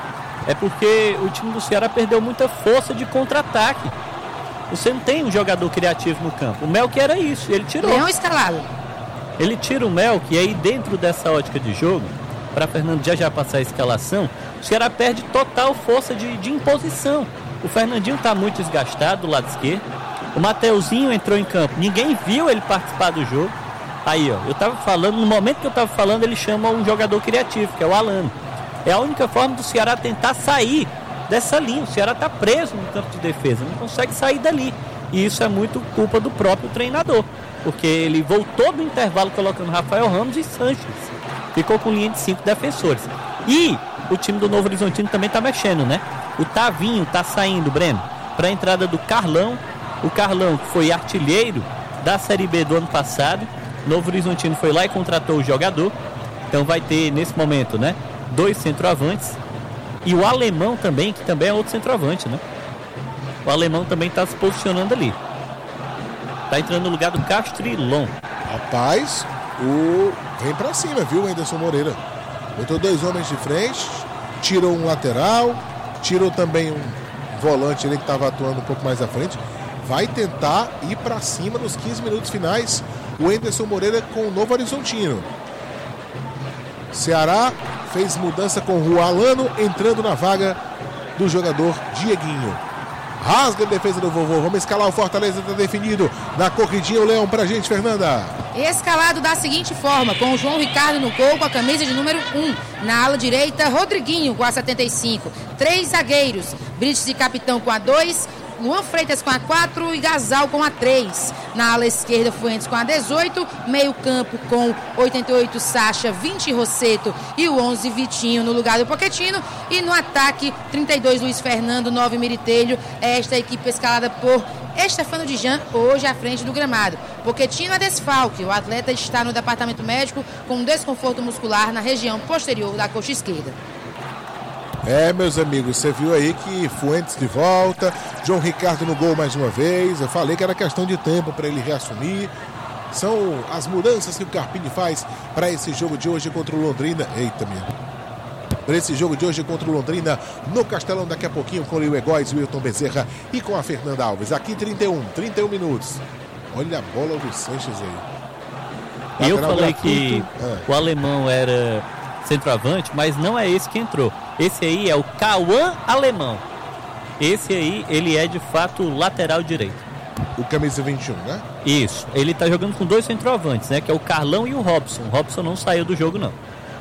Speaker 1: é porque o time do Ceará perdeu muita força de contra-ataque. Você não tem um jogador criativo no campo. O Mel que era isso, ele tirou.
Speaker 5: Leão escalado.
Speaker 1: Ele tira o Mel, que aí dentro dessa ótica de jogo, para Fernando já passar a escalação, o Ceará perde total força de imposição. O Fernandinho está muito desgastado do lado esquerdo. O Mateuzinho entrou em campo. Ninguém viu ele participar do jogo. Aí, ó, eu tava falando, no momento que eu tava falando, ele chama um jogador criativo, que é o Alano. É a única forma do Ceará tentar sair dessa linha. O Ceará está preso no campo de defesa, não consegue sair dali. E isso é muito culpa do próprio treinador, porque ele voltou do intervalo colocando Rafael Ramos e Sanches. Ficou com linha de 5 defensores. E o time do Novo Horizontino também está mexendo, né? O Tavinho está saindo, Breno, para a entrada do Carlão. O Carlão, que foi artilheiro da Série B do ano passado. Novo Horizontino foi lá e contratou o jogador. Então vai ter, nesse momento, né, 2 centroavantes. E o Alemão também, que também é outro centroavante, né? O Alemão também está se posicionando ali. Tá entrando no lugar do Castrilon.
Speaker 2: Rapaz, vem pra cima, viu, Anderson Moreira? Botou 2 homens de frente, tirou um lateral, tirou também um volante ali que estava atuando um pouco mais à frente. Vai tentar ir pra cima nos 15 minutos finais. O Anderson Moreira com o Novo Horizontino. Ceará fez mudança com o Alano entrando na vaga do jogador Dieguinho. Rasga a defesa do vovô. Vamos escalar o Fortaleza, está definido. Na corridinha o Leão pra gente, Fernanda.
Speaker 5: Escalado da seguinte forma, com o João Ricardo no gol com a camisa de número 1. Na ala direita, Rodriguinho com a 75. 3 zagueiros, Brites e Capitão com a 2. Luan Freitas com a 4 e Gasal com a 3. Na ala esquerda, Fuentes com a 18. Meio campo com 88, Sacha, 20, Rosseto e o 11, Vitinho no lugar do Pochettino. E no ataque, 32, Luiz Fernando, 9, Miritelho. Esta equipe escalada por Estefano Dijan, hoje à frente do gramado. Pochettino é desfalque. O atleta está no departamento médico com um desconforto muscular na região posterior da coxa esquerda.
Speaker 2: Meus amigos, você viu aí que Fuentes de volta, João Ricardo no gol mais uma vez. Eu falei que era questão de tempo para ele reassumir. São as mudanças que o Carpini faz para esse jogo de hoje contra o Londrina. Eita, minha. Para esse jogo de hoje contra o Londrina no Castelão, daqui a pouquinho com o Leo Góes, Wilton Bezerra e com a Fernanda Alves. Aqui 31 minutos. Olha a bola do Sanches aí.
Speaker 1: Eu falei que o Alemão era centroavante, mas não é esse que entrou. Esse aí é o Cauã Alemão. Esse aí, ele é de fato lateral direito.
Speaker 2: O camisa 21, né?
Speaker 1: Isso. Ele tá jogando com 2 centroavantes, né? Que é o Carlão e o Robson. O Robson não saiu do jogo, não.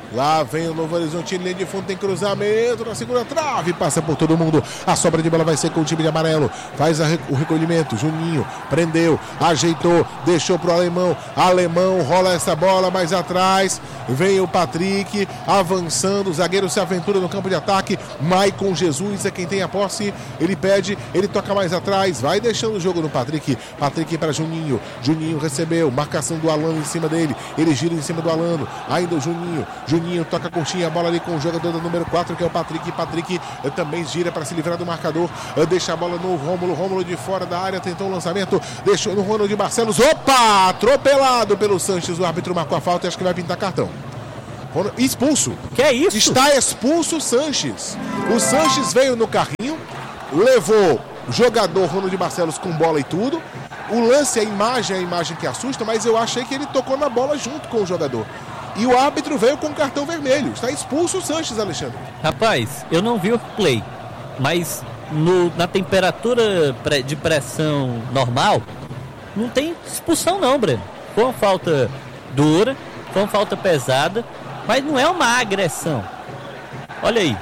Speaker 2: Lá vem o Novo Horizontino, linha de fundo, tem cruzamento na segunda trave, passa por todo mundo. A sobra de bola vai ser com o time de amarelo. Faz o recolhimento. Juninho prendeu, ajeitou, deixou pro Alemão. Alemão rola essa bola mais atrás. Vem o Patrick avançando. O zagueiro se aventura no campo de ataque. Maicon Jesus é quem tem a posse. Ele pede, ele toca mais atrás. Vai deixando o jogo no Patrick. Patrick para Juninho. Juninho recebeu. Marcação do Alano em cima dele. Ele gira em cima do Alano. Ainda o Juninho. Juninho toca curtinha a bola ali com o jogador do número 4, que é o Patrick. Patrick também gira para se livrar do marcador. Deixa a bola no Rômulo. Rômulo de fora da área, tentou o lançamento. Deixou no Ronald Barcelos. Opa! Atropelado pelo Sanches. O árbitro marcou a falta e acho que vai pintar cartão. Expulso.
Speaker 1: Que é isso?
Speaker 2: Está expulso o Sanches. O Sanches veio no carrinho, levou o jogador Ronald Barcelos com bola e tudo. O lance, a imagem que assusta, mas eu achei que ele tocou na bola junto com o jogador. E o árbitro veio com cartão vermelho. Está expulso o Sanches, Alexandre.
Speaker 1: Rapaz, eu não vi o replay, mas na temperatura de pressão normal, não tem expulsão não, Breno. Foi uma falta dura, foi uma falta pesada, mas não é uma agressão. Olha aí.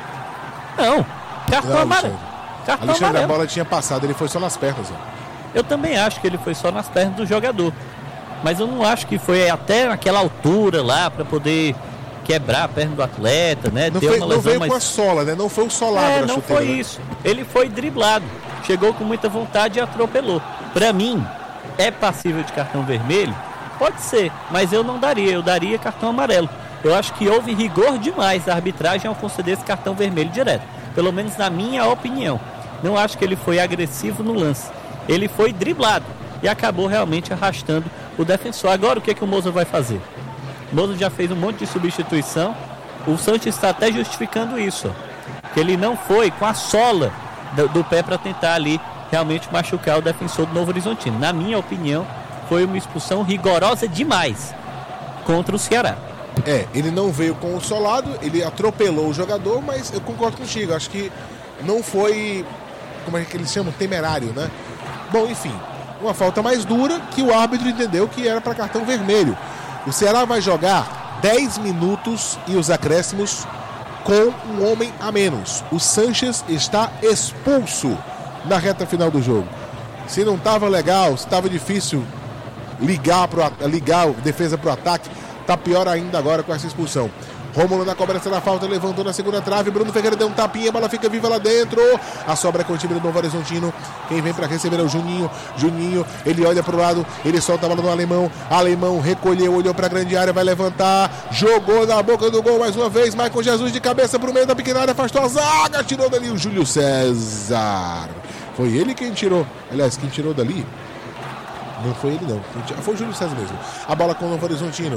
Speaker 1: Não, cartão amarelo. Cartão
Speaker 2: Alexandre,
Speaker 1: amarelo.
Speaker 2: a bola tinha passado, ele foi só nas pernas. Ó.
Speaker 1: Eu também acho que ele foi só nas pernas do jogador. Mas eu não acho que foi até naquela altura lá para poder quebrar a perna do atleta, né?
Speaker 2: Não,
Speaker 1: Não
Speaker 2: veio com a sola, né? Não foi o solado na
Speaker 1: não
Speaker 2: chuteira.
Speaker 1: foi isso. Ele foi driblado. Chegou com muita vontade e atropelou. Para mim, é passível de cartão vermelho? Pode ser, mas eu não daria. Eu daria cartão amarelo. Eu acho que houve rigor demais da arbitragem ao conceder esse cartão vermelho direto. Pelo menos na minha opinião. Não acho que ele foi agressivo no lance. Ele foi driblado e acabou realmente arrastando o defensor. Agora o que o Moza vai fazer? O Moza já fez um monte de substituição. O Sanches está até justificando isso, ó, que ele não foi com a sola do pé para tentar ali realmente machucar o defensor do Novo Horizontino. Na minha opinião, foi uma expulsão rigorosa demais contra o Ceará.
Speaker 2: Ele não veio com o solado, ele atropelou o jogador, mas eu concordo contigo, acho que não foi, como é que eles chamam, temerário, né? Bom, enfim, uma falta mais dura que o árbitro entendeu que era para cartão vermelho. O Ceará vai jogar 10 minutos e os acréscimos com um homem a menos. O Sanches está expulso na reta final do jogo. Se não estava legal, se estava difícil ligar a defesa para o ataque, tá pior ainda agora com essa expulsão. Rômulo na cobrança da falta, levantou na segunda trave, Bruno Ferreira deu um tapinha, a bola fica viva lá dentro. A sobra é com o time do Novo Horizontino. Quem vem para receber é o Juninho. Juninho, ele olha pro lado, ele solta a bola no Alemão. Alemão recolheu, olhou pra grande área, vai levantar, jogou na boca do gol mais uma vez. Maicon Jesus de cabeça pro meio da pequena área, afastou a zaga, tirou dali o Júlio César. Foi ele quem tirou. Aliás, quem tirou dali não foi ele não. Foi o Júlio César mesmo. A bola com o Novo Horizontino.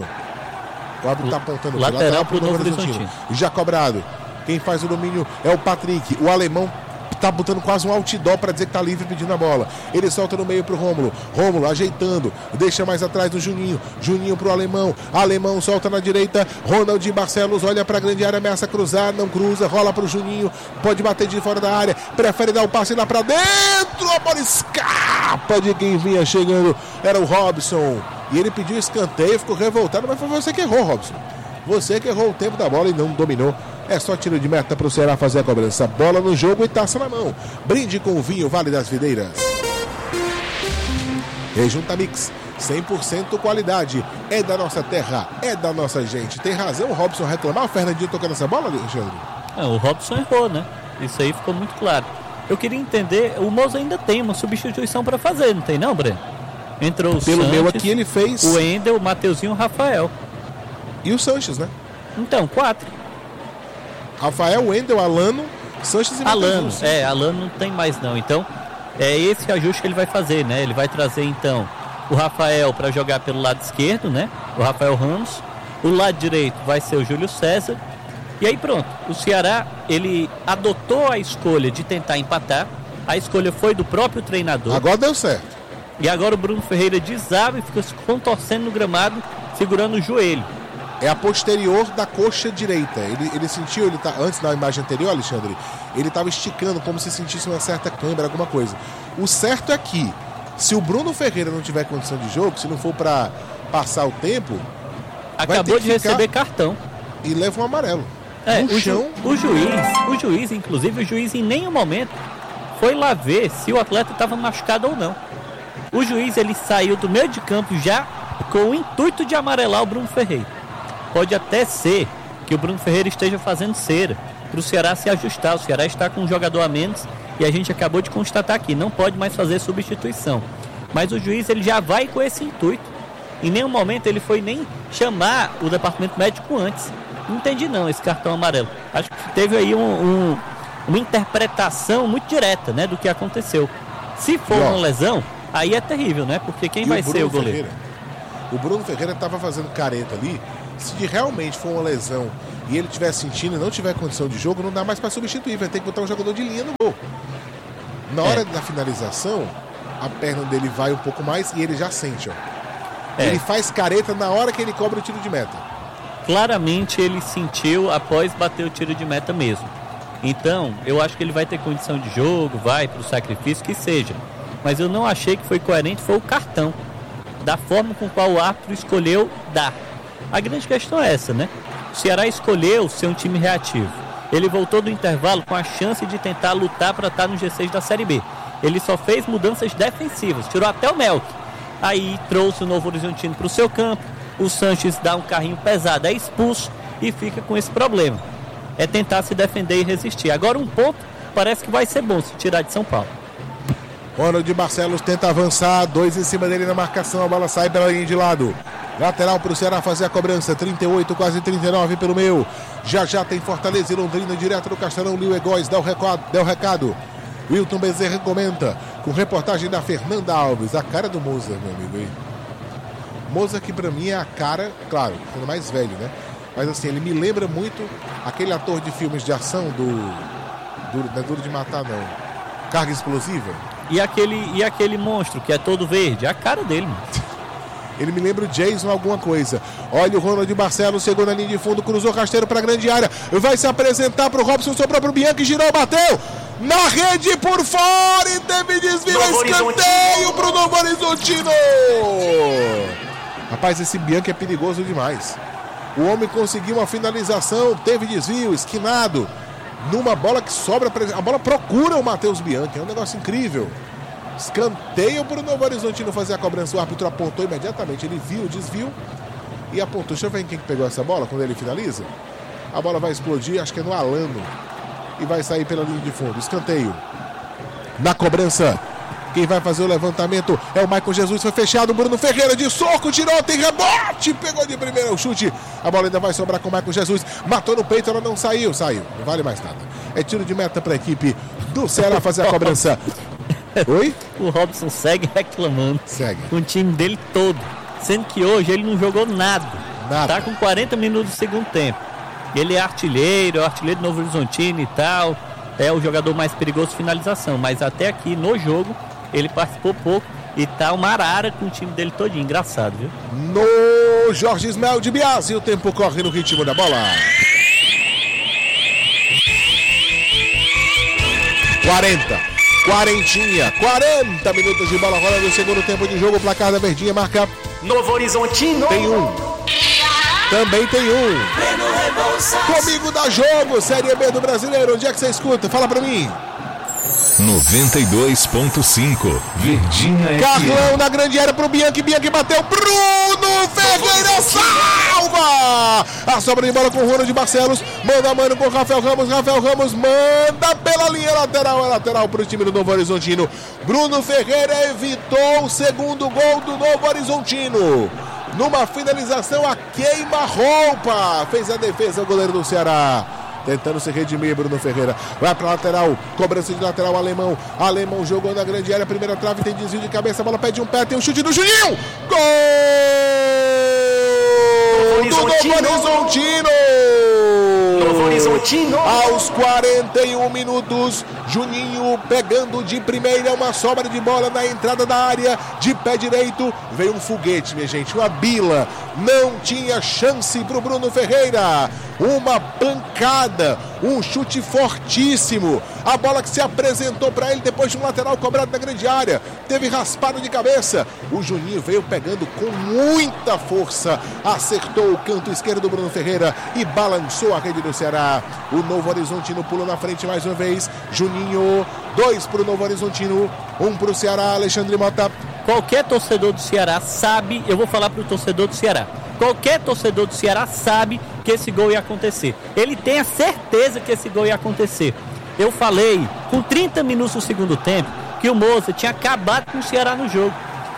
Speaker 2: O árbitro está apontando
Speaker 1: lateral para o Novo Horizontino.
Speaker 2: Já cobrado. Quem faz o domínio é o Patrick. O alemão está botando quase um outdoor para dizer que está livre pedindo a bola. Ele solta no meio para o Rômulo. Rômulo ajeitando. Deixa mais atrás do Juninho. Juninho para o alemão. Alemão solta na direita. Ronald Barcelos olha para a grande área. Ameaça cruzar. Não cruza. Rola para o Juninho. Pode bater de fora da área. Prefere dar o passe lá para dentro. A bola escapa de quem vinha chegando. Era o Robson. E ele pediu escanteio, ficou revoltado, mas foi você que errou, Robson. Você que errou o tempo da bola e não dominou. É só tiro de meta para o Ceará fazer a cobrança. Bola no jogo e taça na mão. Brinde com o vinho Vale das Videiras. Rejunta Mix, 100% qualidade. É da nossa terra, é da nossa gente. Tem razão o Robson reclamar, o Fernandinho tocando essa bola, Alexandre?
Speaker 1: O Robson errou, né? Isso aí ficou muito claro. Eu queria entender, o Moza ainda tem uma substituição para fazer, não tem não, Breno? Entrou o
Speaker 2: Pelo
Speaker 1: Sanches,
Speaker 2: meu aqui ele fez
Speaker 1: o Wendel, o Mateuzinho e o Rafael.
Speaker 2: E o Sanches, né?
Speaker 1: Então, 4.
Speaker 2: Rafael, Wendel, Alano, Sanches e
Speaker 1: Alano.
Speaker 2: Mateus.
Speaker 1: Alano não tem mais não. Então, é esse ajuste que ele vai fazer, né? Ele vai trazer, então, o Rafael para jogar pelo lado esquerdo, né? O Rafael Ramos. O lado direito vai ser o Júlio César. E aí pronto. O Ceará, ele adotou a escolha de tentar empatar. A escolha foi do próprio treinador.
Speaker 2: Agora deu certo.
Speaker 1: E agora o Bruno Ferreira desaba e fica se contorcendo no gramado, segurando o joelho.
Speaker 2: É a posterior da coxa direita. Ele sentiu, antes da imagem anterior, Alexandre, ele estava esticando como se sentisse uma certa câimbra, alguma coisa. O certo é que, se o Bruno Ferreira não tiver condição de jogo, se não for para passar o tempo...
Speaker 1: Acabou de receber cartão.
Speaker 2: e leva um amarelo.
Speaker 1: O juiz, inclusive, em nenhum momento foi lá ver se o atleta estava machucado ou não. O juiz, ele saiu do meio de campo já com o intuito de amarelar o Bruno Ferreira. Pode até ser que o Bruno Ferreira esteja fazendo cera para o Ceará se ajustar. O Ceará está com um jogador a menos e a gente acabou de constatar aqui, não pode mais fazer substituição. Mas o juiz, ele já vai com esse intuito. Em nenhum momento ele foi nem chamar o departamento médico antes. Não entendi não esse cartão amarelo. Acho que teve aí uma interpretação muito direta, né, do que aconteceu. Se for uma lesão, aí é terrível, né? Porque quem vai ser o goleiro?
Speaker 2: O Bruno Ferreira estava fazendo careta ali. Se realmente for uma lesão e ele estiver sentindo e não tiver condição de jogo, não dá mais para substituir. Vai ter que botar um jogador de linha no gol. Na hora da finalização, a perna dele vai um pouco mais e ele já sente, ó. Ele faz careta na hora que ele cobra o tiro de meta.
Speaker 1: Claramente ele sentiu após bater o tiro de meta mesmo. Então, eu acho que ele vai ter condição de jogo, vai para o sacrifício, que seja. Mas eu não achei que foi coerente, foi o cartão. Da forma com qual o árbitro escolheu dar. A grande questão é essa, né? O Ceará escolheu ser um time reativo. Ele voltou do intervalo com a chance de tentar lutar para estar no G6 da Série B. Ele só fez mudanças defensivas, tirou até o Melk. Aí trouxe o Novo Horizontino para o seu campo. O Sanches dá um carrinho pesado, é expulso e fica com esse problema. É tentar se defender e resistir. Agora um ponto parece que vai ser bom se tirar de São Paulo.
Speaker 2: Ronald Barcelos tenta avançar, 2 em cima dele na marcação, a bola sai pela linha de lado. Lateral para o Ceará fazer a cobrança, 38, quase 39 pelo meio. Já tem Fortaleza e Londrina direto do Castelão. Lio Egóis dá o recado. Wilton Bezerra comenta, com reportagem da Fernanda Alves. A cara do Mozart, meu amigo aí. Mozart que pra mim é a cara, claro, sendo mais velho, né? Mas assim, ele me lembra muito aquele ator de filmes de ação não é Duro de Matar, não. Carga Explosiva.
Speaker 1: E aquele monstro que é todo verde, a cara dele, mano.
Speaker 2: Ele me lembra o Jason alguma coisa. Olha o Ronald Barcelos, chegou na linha de fundo, cruzou rasteiro para a grande área. Vai se apresentar para o Robson, sobrou para o Bianchi, girou, bateu. Na rede por fora e teve desvio, escanteio para o Novo Horizontino. Rapaz, esse Bianchi é perigoso demais. O homem conseguiu uma finalização, teve desvio, esquinado. Numa bola que sobra, a bola procura o Matheus Bianchi, é um negócio incrível. Escanteio para o Novo Horizontino fazer a cobrança. O árbitro apontou imediatamente, ele viu o desvio e apontou. Deixa eu ver quem que pegou essa bola quando ele finaliza. A bola vai explodir, acho que é no Alano, e vai sair pela linha de fundo. Escanteio na cobrança. Quem vai fazer o levantamento é o Maicon Jesus, foi fechado. Bruno Ferreira de soco, tirou, tem rebote, pegou de primeira o chute. A bola ainda vai sobrar com o Maicon Jesus, matou no peito, ela não saiu, não vale mais nada. É tiro de meta para a equipe do Ceará fazer a cobrança. Oi?
Speaker 1: O Robson segue reclamando. Com o time dele todo. Sendo que hoje ele não jogou nada. Tá com 40 minutos do segundo tempo. Ele é artilheiro do Novo Horizontino e tal. É o jogador mais perigoso de finalização. Mas até aqui no jogo ele participou pouco. E tá uma arara com o time dele todinho. Engraçado, viu?
Speaker 2: No Jorge Ismael de Biasi, o tempo corre no ritmo da bola. 40 minutos de bola rola no segundo tempo de jogo. O placar da Verdinha marca
Speaker 3: Novo Horizontino.
Speaker 2: Tem um. Também tem um. Comigo dá jogo, Série B do Brasileiro. Onde é que você escuta? Fala pra mim.
Speaker 4: 92.5 Verdinha
Speaker 2: Carlão na grande área pro Bianchi bateu, Bruno Ferreira salva! A sobra de bola com o Ronald Barcelos, manda a mano com o Rafael Ramos manda pela linha lateral pro time do Novo Horizontino. Bruno Ferreira evitou o segundo gol do Novo Horizontino. Numa finalização a queima-roupa, fez a defesa o goleiro do Ceará. Tentando se redimir, Bruno Ferreira. Vai para lateral, cobrança de lateral, Alemão jogou na grande área, primeira trave, tem desvio de cabeça, a bola pede um pé, tem um chute do Juninho. Gol do Novo Horizontino. Aos 41 minutos Juninho pegando de primeira, uma sobra de bola na entrada da área, de pé direito, veio um foguete, minha gente, uma bila, não tinha chance pro Bruno Ferreira, uma pancada, um chute fortíssimo, a bola que se apresentou para ele depois de um lateral cobrado na grande área, teve raspado de cabeça, o Juninho veio pegando com muita força, acertou o canto esquerdo do Bruno Ferreira e balançou a rede do Ceará. O Novo Horizontino pula na frente mais uma vez, Juninho, 2 para o Novo Horizontino, 1 para o Ceará. Alexandre Mota.
Speaker 1: Qualquer torcedor do Ceará sabe, eu vou falar para o torcedor do Ceará, qualquer torcedor do Ceará sabe que esse gol ia acontecer, ele tem a certeza que esse gol ia acontecer. Eu falei com 30 minutos do segundo tempo que o Moza tinha acabado com o Ceará no jogo,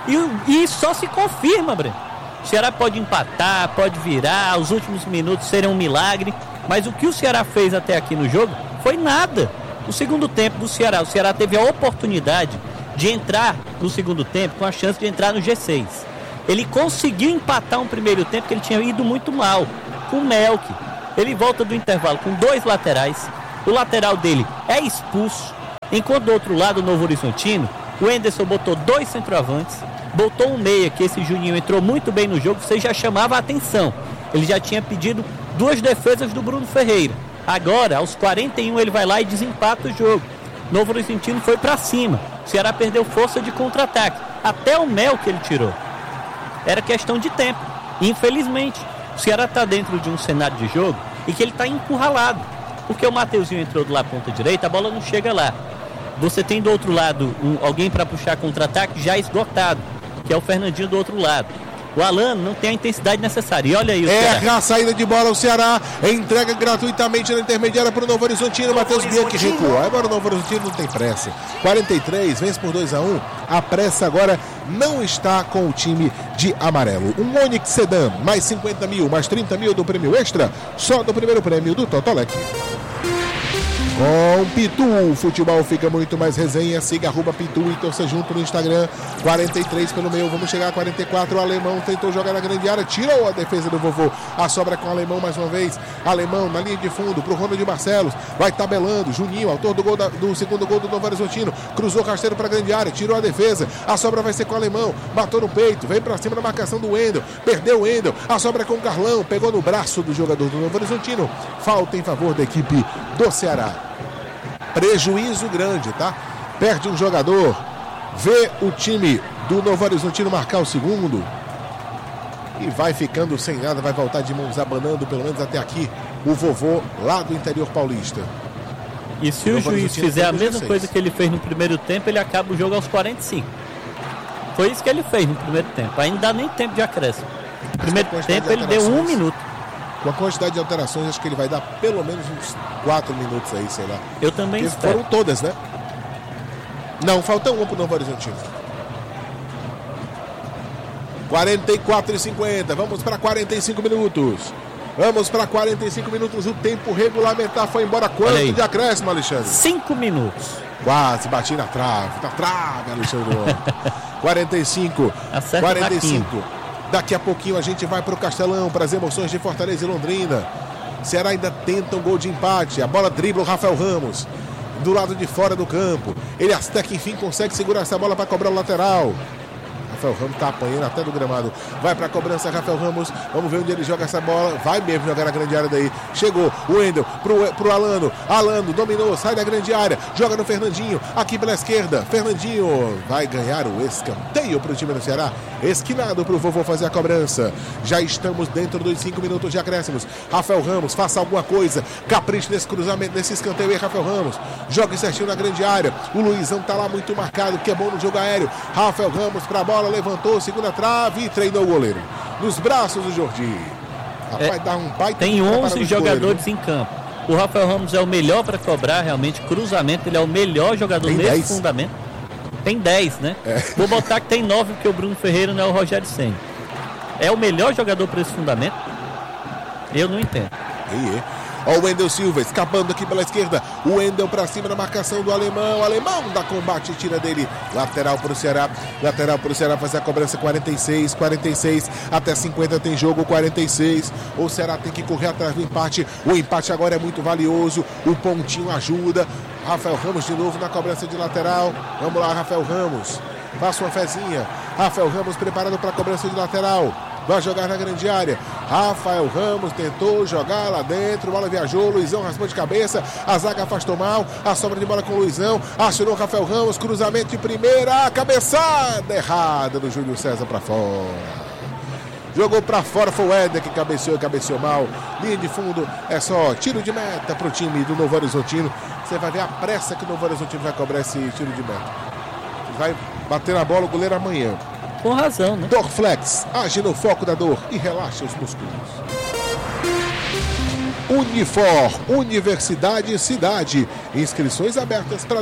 Speaker 1: e só se confirma, Breno. O Ceará pode empatar, pode virar, os últimos minutos serem um milagre, mas o que o Ceará fez até aqui no jogo foi nada. O segundo tempo do Ceará, o Ceará teve a oportunidade de entrar no segundo tempo com a chance de entrar no G6. Ele conseguiu empatar um primeiro tempo que ele tinha ido muito mal, com o Melk. Ele volta do intervalo com 2 laterais, o lateral dele é expulso, enquanto do outro lado, o Novo Horizontino, o Enderson botou 2 centroavantes, botou um meia, que esse Juninho entrou muito bem no jogo, você já chamava a atenção. Ele já tinha pedido 2 defesas do Bruno Ferreira. Agora, aos 41, ele vai lá e desempata o jogo. Novo Horizontino foi pra cima. O Ceará perdeu força de contra-ataque. Até o Mel que ele tirou. Era questão de tempo. Infelizmente, o Ceará tá dentro de um cenário de jogo e que ele tá encurralado. Porque o Mateuzinho entrou do lado ponta direita, a bola não chega lá. Você tem do outro lado alguém para puxar contra-ataque já esgotado, que é o Fernandinho do outro lado. O Alano não tem a intensidade necessária. E olha aí o Ceará.
Speaker 2: Erra a saída de bola o Ceará. Entrega gratuitamente na intermediária para o Novo Horizontino. Matheus Bianchi recua. Agora o Novo Horizontino não tem pressa. 43, vence por 2-1. A pressa agora não está com o time de amarelo. Um Onix Sedan, mais 50 mil, mais 30 mil do prêmio extra. Só do primeiro prêmio do Totolec. Com Pitu, o futebol fica muito mais resenha. Siga @Pitu e torça junto no Instagram. 43 pelo meio, vamos chegar a 44. O Alemão tentou jogar na grande área, tirou a defesa do vovô. A sobra com o Alemão mais uma vez. Alemão na linha de fundo pro Ronald Barcelos. Vai tabelando. Juninho, autor do gol do segundo gol do Novo Horizontino. Cruzou rasteiro para a grande área, tirou a defesa. A sobra vai ser com o Alemão. Matou no peito, veio para cima da marcação do Wendel. Perdeu o Wendel. A sobra com o Carlão. Pegou no braço do jogador do Novo Horizontino. Falta em favor da equipe do Ceará. Prejuízo grande, tá? Perde um jogador, vê o time do Novo Horizontino marcar o segundo e vai ficando sem nada, vai voltar de mãos abanando, pelo menos até aqui, o vovô lá do interior paulista.
Speaker 1: E se o juiz fizer a mesma coisa que ele fez no primeiro tempo, ele acaba o jogo aos 45. Foi isso que ele fez no primeiro tempo, ainda dá nem tempo de acréscimo. No primeiro tempo ele deu 1 minuto.
Speaker 2: Com a quantidade de alterações, acho que ele vai dar pelo menos uns 4 minutos aí, sei lá.
Speaker 1: Eu também
Speaker 2: porque
Speaker 1: espero.
Speaker 2: Foram todas, né? Não, falta uma pro Novo Horizontino. 44:50, vamos para 45 minutos. Vamos para 45 minutos, o tempo regulamentar foi embora. Quanto de acréscimo, Alexandre?
Speaker 1: 5 minutos.
Speaker 2: Quase, bati na trave, Alexandre. 45,
Speaker 1: Acerta
Speaker 2: 45. Daqui a pouquinho a gente vai para o Castelão, para as emoções de Fortaleza e Londrina. Ceará ainda tenta um gol de empate. A bola dribla o Rafael Ramos do lado de fora do campo. Ele até que enfim consegue segurar essa bola para cobrar o lateral. Rafael Ramos está apanhando até do gramado. Vai para a cobrança, Rafael Ramos. Vamos ver onde ele joga essa bola. Vai mesmo jogar na grande área daí. Chegou o Wendel pro Alano. Alano dominou, sai da grande área. Joga no Fernandinho, aqui pela esquerda. Fernandinho vai ganhar o escanteio para o time do Ceará. Esquinado para o vovô fazer a cobrança. Já estamos dentro dos 5 minutos de acréscimos. Rafael Ramos, faça alguma coisa. Capriche nesse cruzamento, nesse escanteio aí, Rafael Ramos. Joga certinho na grande área. O Luizão tá lá muito marcado, que é bom no jogo aéreo. Rafael Ramos para a bola. Levantou, segunda trave e treinou o goleiro. Nos braços do Jordi. Rapaz, dá um baita.
Speaker 1: Tem 11 jogadores em campo. O Rafael Ramos é o melhor para cobrar, realmente. Cruzamento, ele é o melhor jogador
Speaker 2: tem
Speaker 1: nesse
Speaker 2: 10.
Speaker 1: fundamento. Tem 10, né? Vou botar que tem 9, porque o Bruno Ferreira não é o Rogério Ceni. É o melhor jogador para esse fundamento? Eu não entendo.
Speaker 2: Ó o Wendel Silva escapando aqui pela esquerda. O Wendel pra cima na marcação do Alemão. O Alemão dá combate e tira dele. Lateral pro Ceará. Lateral pro Ceará fazer a cobrança 46. Até 50 tem jogo 46. O Ceará tem que correr atrás do empate. O empate agora é muito valioso. O pontinho ajuda. Rafael Ramos de novo na cobrança de lateral. Vamos lá, Rafael Ramos. Faça uma fezinha. Rafael Ramos preparado para a cobrança de lateral. Vai jogar na grande área. Rafael Ramos tentou jogar lá dentro. Bola viajou. Luizão raspou de cabeça. A zaga afastou mal. A sobra de bola com o Luizão. Acionou Rafael Ramos. Cruzamento de primeira. Cabeçada errada do Júlio César para fora. Jogou para fora. Foi o Éder que cabeceou e cabeceou mal. Linha de fundo. É só tiro de meta para o time do Novo Horizontino. Você vai ver a pressa que o Novo Horizontino vai cobrar esse tiro de meta. Vai bater na bola o goleiro amanhã.
Speaker 1: Com razão, né?
Speaker 2: Dorflex, age no foco da dor e relaxa os músculos. Unifor, Universidade Cidade. Inscrições abertas para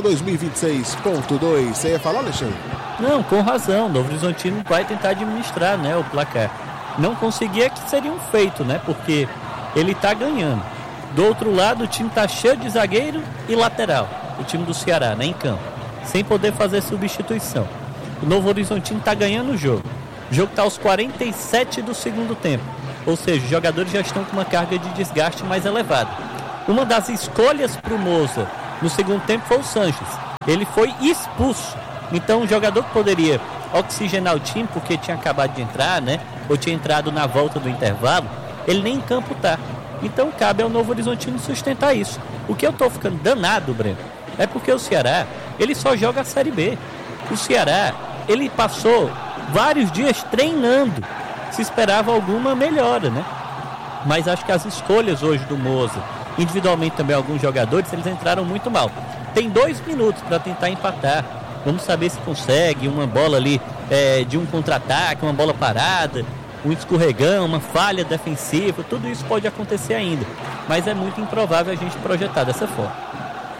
Speaker 2: 2026.2. Você ia falar, Alexandre?
Speaker 1: Não, com razão. O Novo Horizontino vai tentar administrar, né, o placar. Não conseguir é que seria um feito, né? Porque ele tá ganhando. Do outro lado, o time tá cheio de zagueiro e lateral. O time do Ceará, né, em campo. Sem poder fazer substituição. O Novo Horizontino está ganhando o jogo. O jogo está aos 47 do segundo tempo. Ou seja, os jogadores já estão com uma carga de desgaste mais elevada. Uma das escolhas para o Moza no segundo tempo foi o Sanches. Ele foi expulso. Então, um jogador que poderia oxigenar o time, porque tinha acabado de entrar, né? Ou tinha entrado na volta do intervalo, ele nem em campo está. Então, cabe ao Novo Horizontino sustentar isso. O que eu estou ficando danado, Breno, é porque o Ceará, ele só joga a Série B. O Ceará, ele passou vários dias treinando. Se esperava alguma melhora, né? Mas acho que as escolhas hoje do Moza, individualmente também alguns jogadores, eles entraram muito mal. Tem 2 minutos para tentar empatar. Vamos saber se consegue uma bola ali de um contra-ataque, uma bola parada, um escorregão, uma falha defensiva. Tudo isso pode acontecer ainda. Mas é muito improvável a gente projetar dessa forma.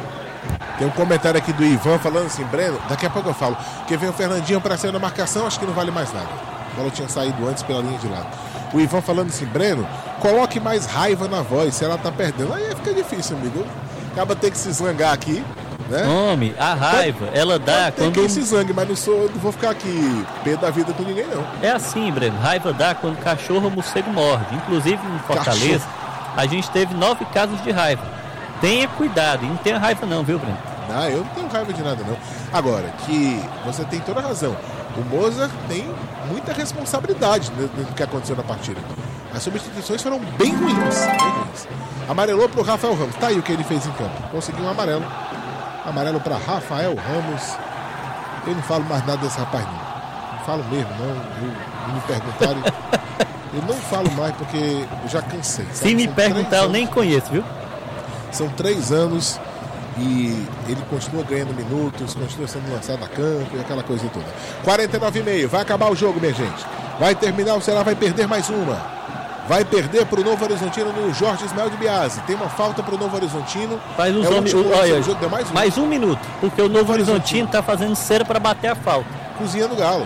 Speaker 2: Tem um comentário aqui do Ivan falando assim, Breno, daqui a pouco eu falo, que vem o Fernandinho para ser na marcação, acho que não vale mais nada. A bola tinha saído antes pela linha de lado. O Ivan falando assim, Breno, coloque mais raiva na voz, se ela tá perdendo. Aí fica difícil, amigo. Acaba ter que se zangar aqui, né?
Speaker 1: Homem, a raiva, ela dá
Speaker 2: quando... Tem que se zangue, mas não vou ficar aqui pé da vida com ninguém, não.
Speaker 1: É assim, Breno, raiva dá quando cachorro ou morcego morde. Inclusive em Fortaleza, a gente teve 9 casos de raiva. Tenha cuidado, e não tenha raiva não, viu, Breno?
Speaker 2: Não, eu não tenho raiva de nada, não. Agora, que você tem toda a razão. O Moza tem muita responsabilidade no que aconteceu na partida. As substituições foram bem ruins. Amarelou para o Rafael Ramos. Tá aí o que ele fez em campo. Conseguiu um amarelo. Amarelo para Rafael Ramos. Eu não falo mais nada desse rapaz, não. Não falo mesmo, não. Me perguntaram. Eu não falo mais porque eu já cansei. Sabe?
Speaker 1: Se me perguntar, eu nem conheço, viu?
Speaker 2: São 3 anos... E ele continua ganhando minutos, continua sendo lançado a campo e aquela coisa toda. 49,5, vai acabar o jogo, minha gente. Vai terminar, o Ceará vai perder mais uma. Vai perder para o Novo Horizontino no Jorge Ismael de Biasi. Tem uma falta para o Novo Horizontino.
Speaker 1: Faz uns
Speaker 2: olha,
Speaker 1: mais um minuto, porque o Novo Horizontino está fazendo cera para bater a falta.
Speaker 2: Cozinhando o Galo.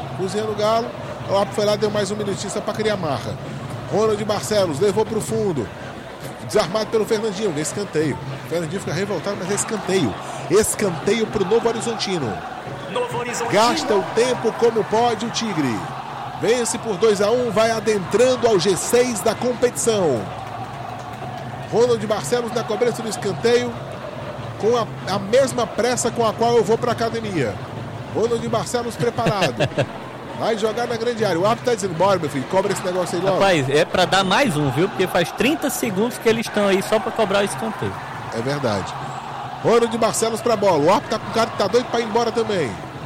Speaker 2: O árbitro foi lá, deu mais um minutinho só para criar marra. Ronald Barcelos levou para o fundo. Desarmado pelo Fernandinho, escanteio. O Fernandinho fica revoltado, mas é escanteio. Escanteio para o Novo Horizontino. Gasta o tempo como pode o Tigre. Vence por 2-1, vai adentrando ao G6 da competição. Ronald Barcelos na cobrança do escanteio, com a mesma pressa com a qual eu vou para a academia. Ronald Barcelos preparado. Vai jogar na grande área. O árbitro tá dizendo, bora, meu filho, cobra esse negócio aí logo.
Speaker 1: Rapaz, é pra dar mais um, viu? Porque faz 30 segundos que eles estão aí só pra cobrar o escanteio.
Speaker 2: É verdade. Ronald Barcelos pra bola. O árbitro tá com o cara que tá doido pra ir embora também.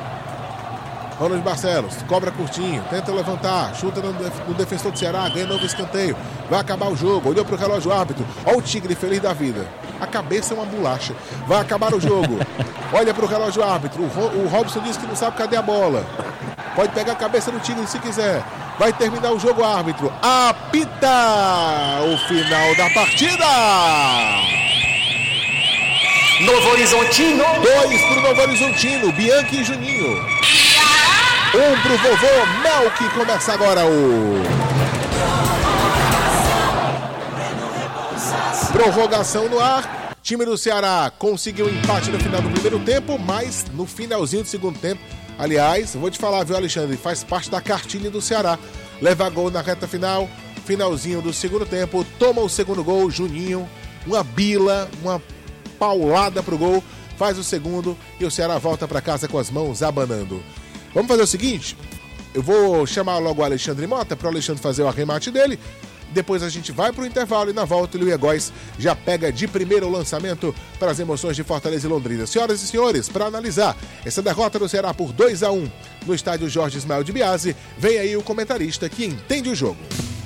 Speaker 2: Ronald Barcelos, cobra curtinho, tenta levantar, chuta no defensor do Ceará, ganha novo escanteio. Vai acabar o jogo, olhou pro relógio árbitro. Olha o Tigre feliz da vida. A cabeça é uma bolacha. Vai acabar o jogo. Olha pro relógio árbitro. O Robson disse que não sabe cadê a bola. Pode pegar a cabeça do Tigre se quiser. Vai terminar o jogo, árbitro. Apita o final da partida.
Speaker 3: Novo Horizontino.
Speaker 2: 2 pro Novo Horizontino, Bianchi e Juninho. 1 pro vovô Mel, que começa agora o Prorrogação no ar. Time do Ceará conseguiu empate no final do primeiro tempo, mas no finalzinho do segundo tempo, aliás, vou te falar, viu, Alexandre, faz parte da cartilha do Ceará. Leva gol na reta final, finalzinho do segundo tempo, toma o segundo gol, Juninho, uma bila, uma paulada pro gol, faz o segundo e o Ceará volta para casa com as mãos abanando. Vamos fazer o seguinte, eu vou chamar logo o Alexandre Mota para o Alexandre fazer o arremate dele. Depois a gente vai para o intervalo e na volta o Luia Góes já pega de primeiro o lançamento para as emoções de Fortaleza e Londrina. Senhoras e senhores, para analisar essa derrota do Ceará por 2-1 no estádio Jorge Ismael de Biasi, vem aí o comentarista que entende o jogo.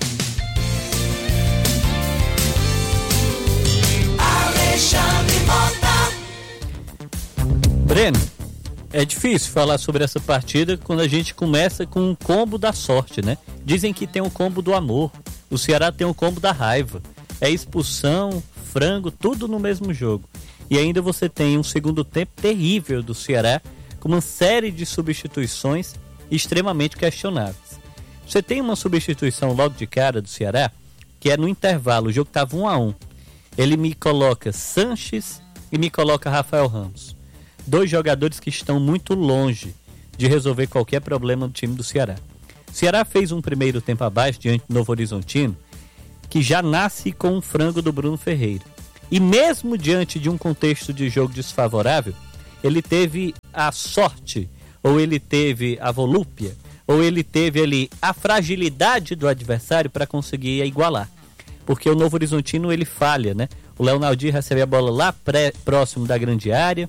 Speaker 7: Alexandre Mota.
Speaker 1: Breno, é difícil falar sobre essa partida quando a gente começa com um combo da sorte, né? Dizem que tem um combo do amor. O Ceará tem um combo da raiva. É expulsão, frango, tudo no mesmo jogo. E ainda você tem um segundo tempo terrível do Ceará, com uma série de substituições extremamente questionáveis. Você tem uma substituição logo de cara do Ceará, que é no intervalo, o jogo estava 1-1. Ele me coloca Sanches e me coloca Rafael Ramos. 2 jogadores que estão muito longe de resolver qualquer problema do time do Ceará. O Ceará fez um primeiro tempo abaixo diante do Novo Horizontino, que já nasce com um frango do Bruno Ferreira. E mesmo diante de um contexto de jogo desfavorável, ele teve a sorte, ou ele teve a volúpia, ou ele teve ali a fragilidade do adversário para conseguir igualar. Porque o Novo Horizontino ele falha, né? O Léo Naldir recebe a bola lá próximo da grande área,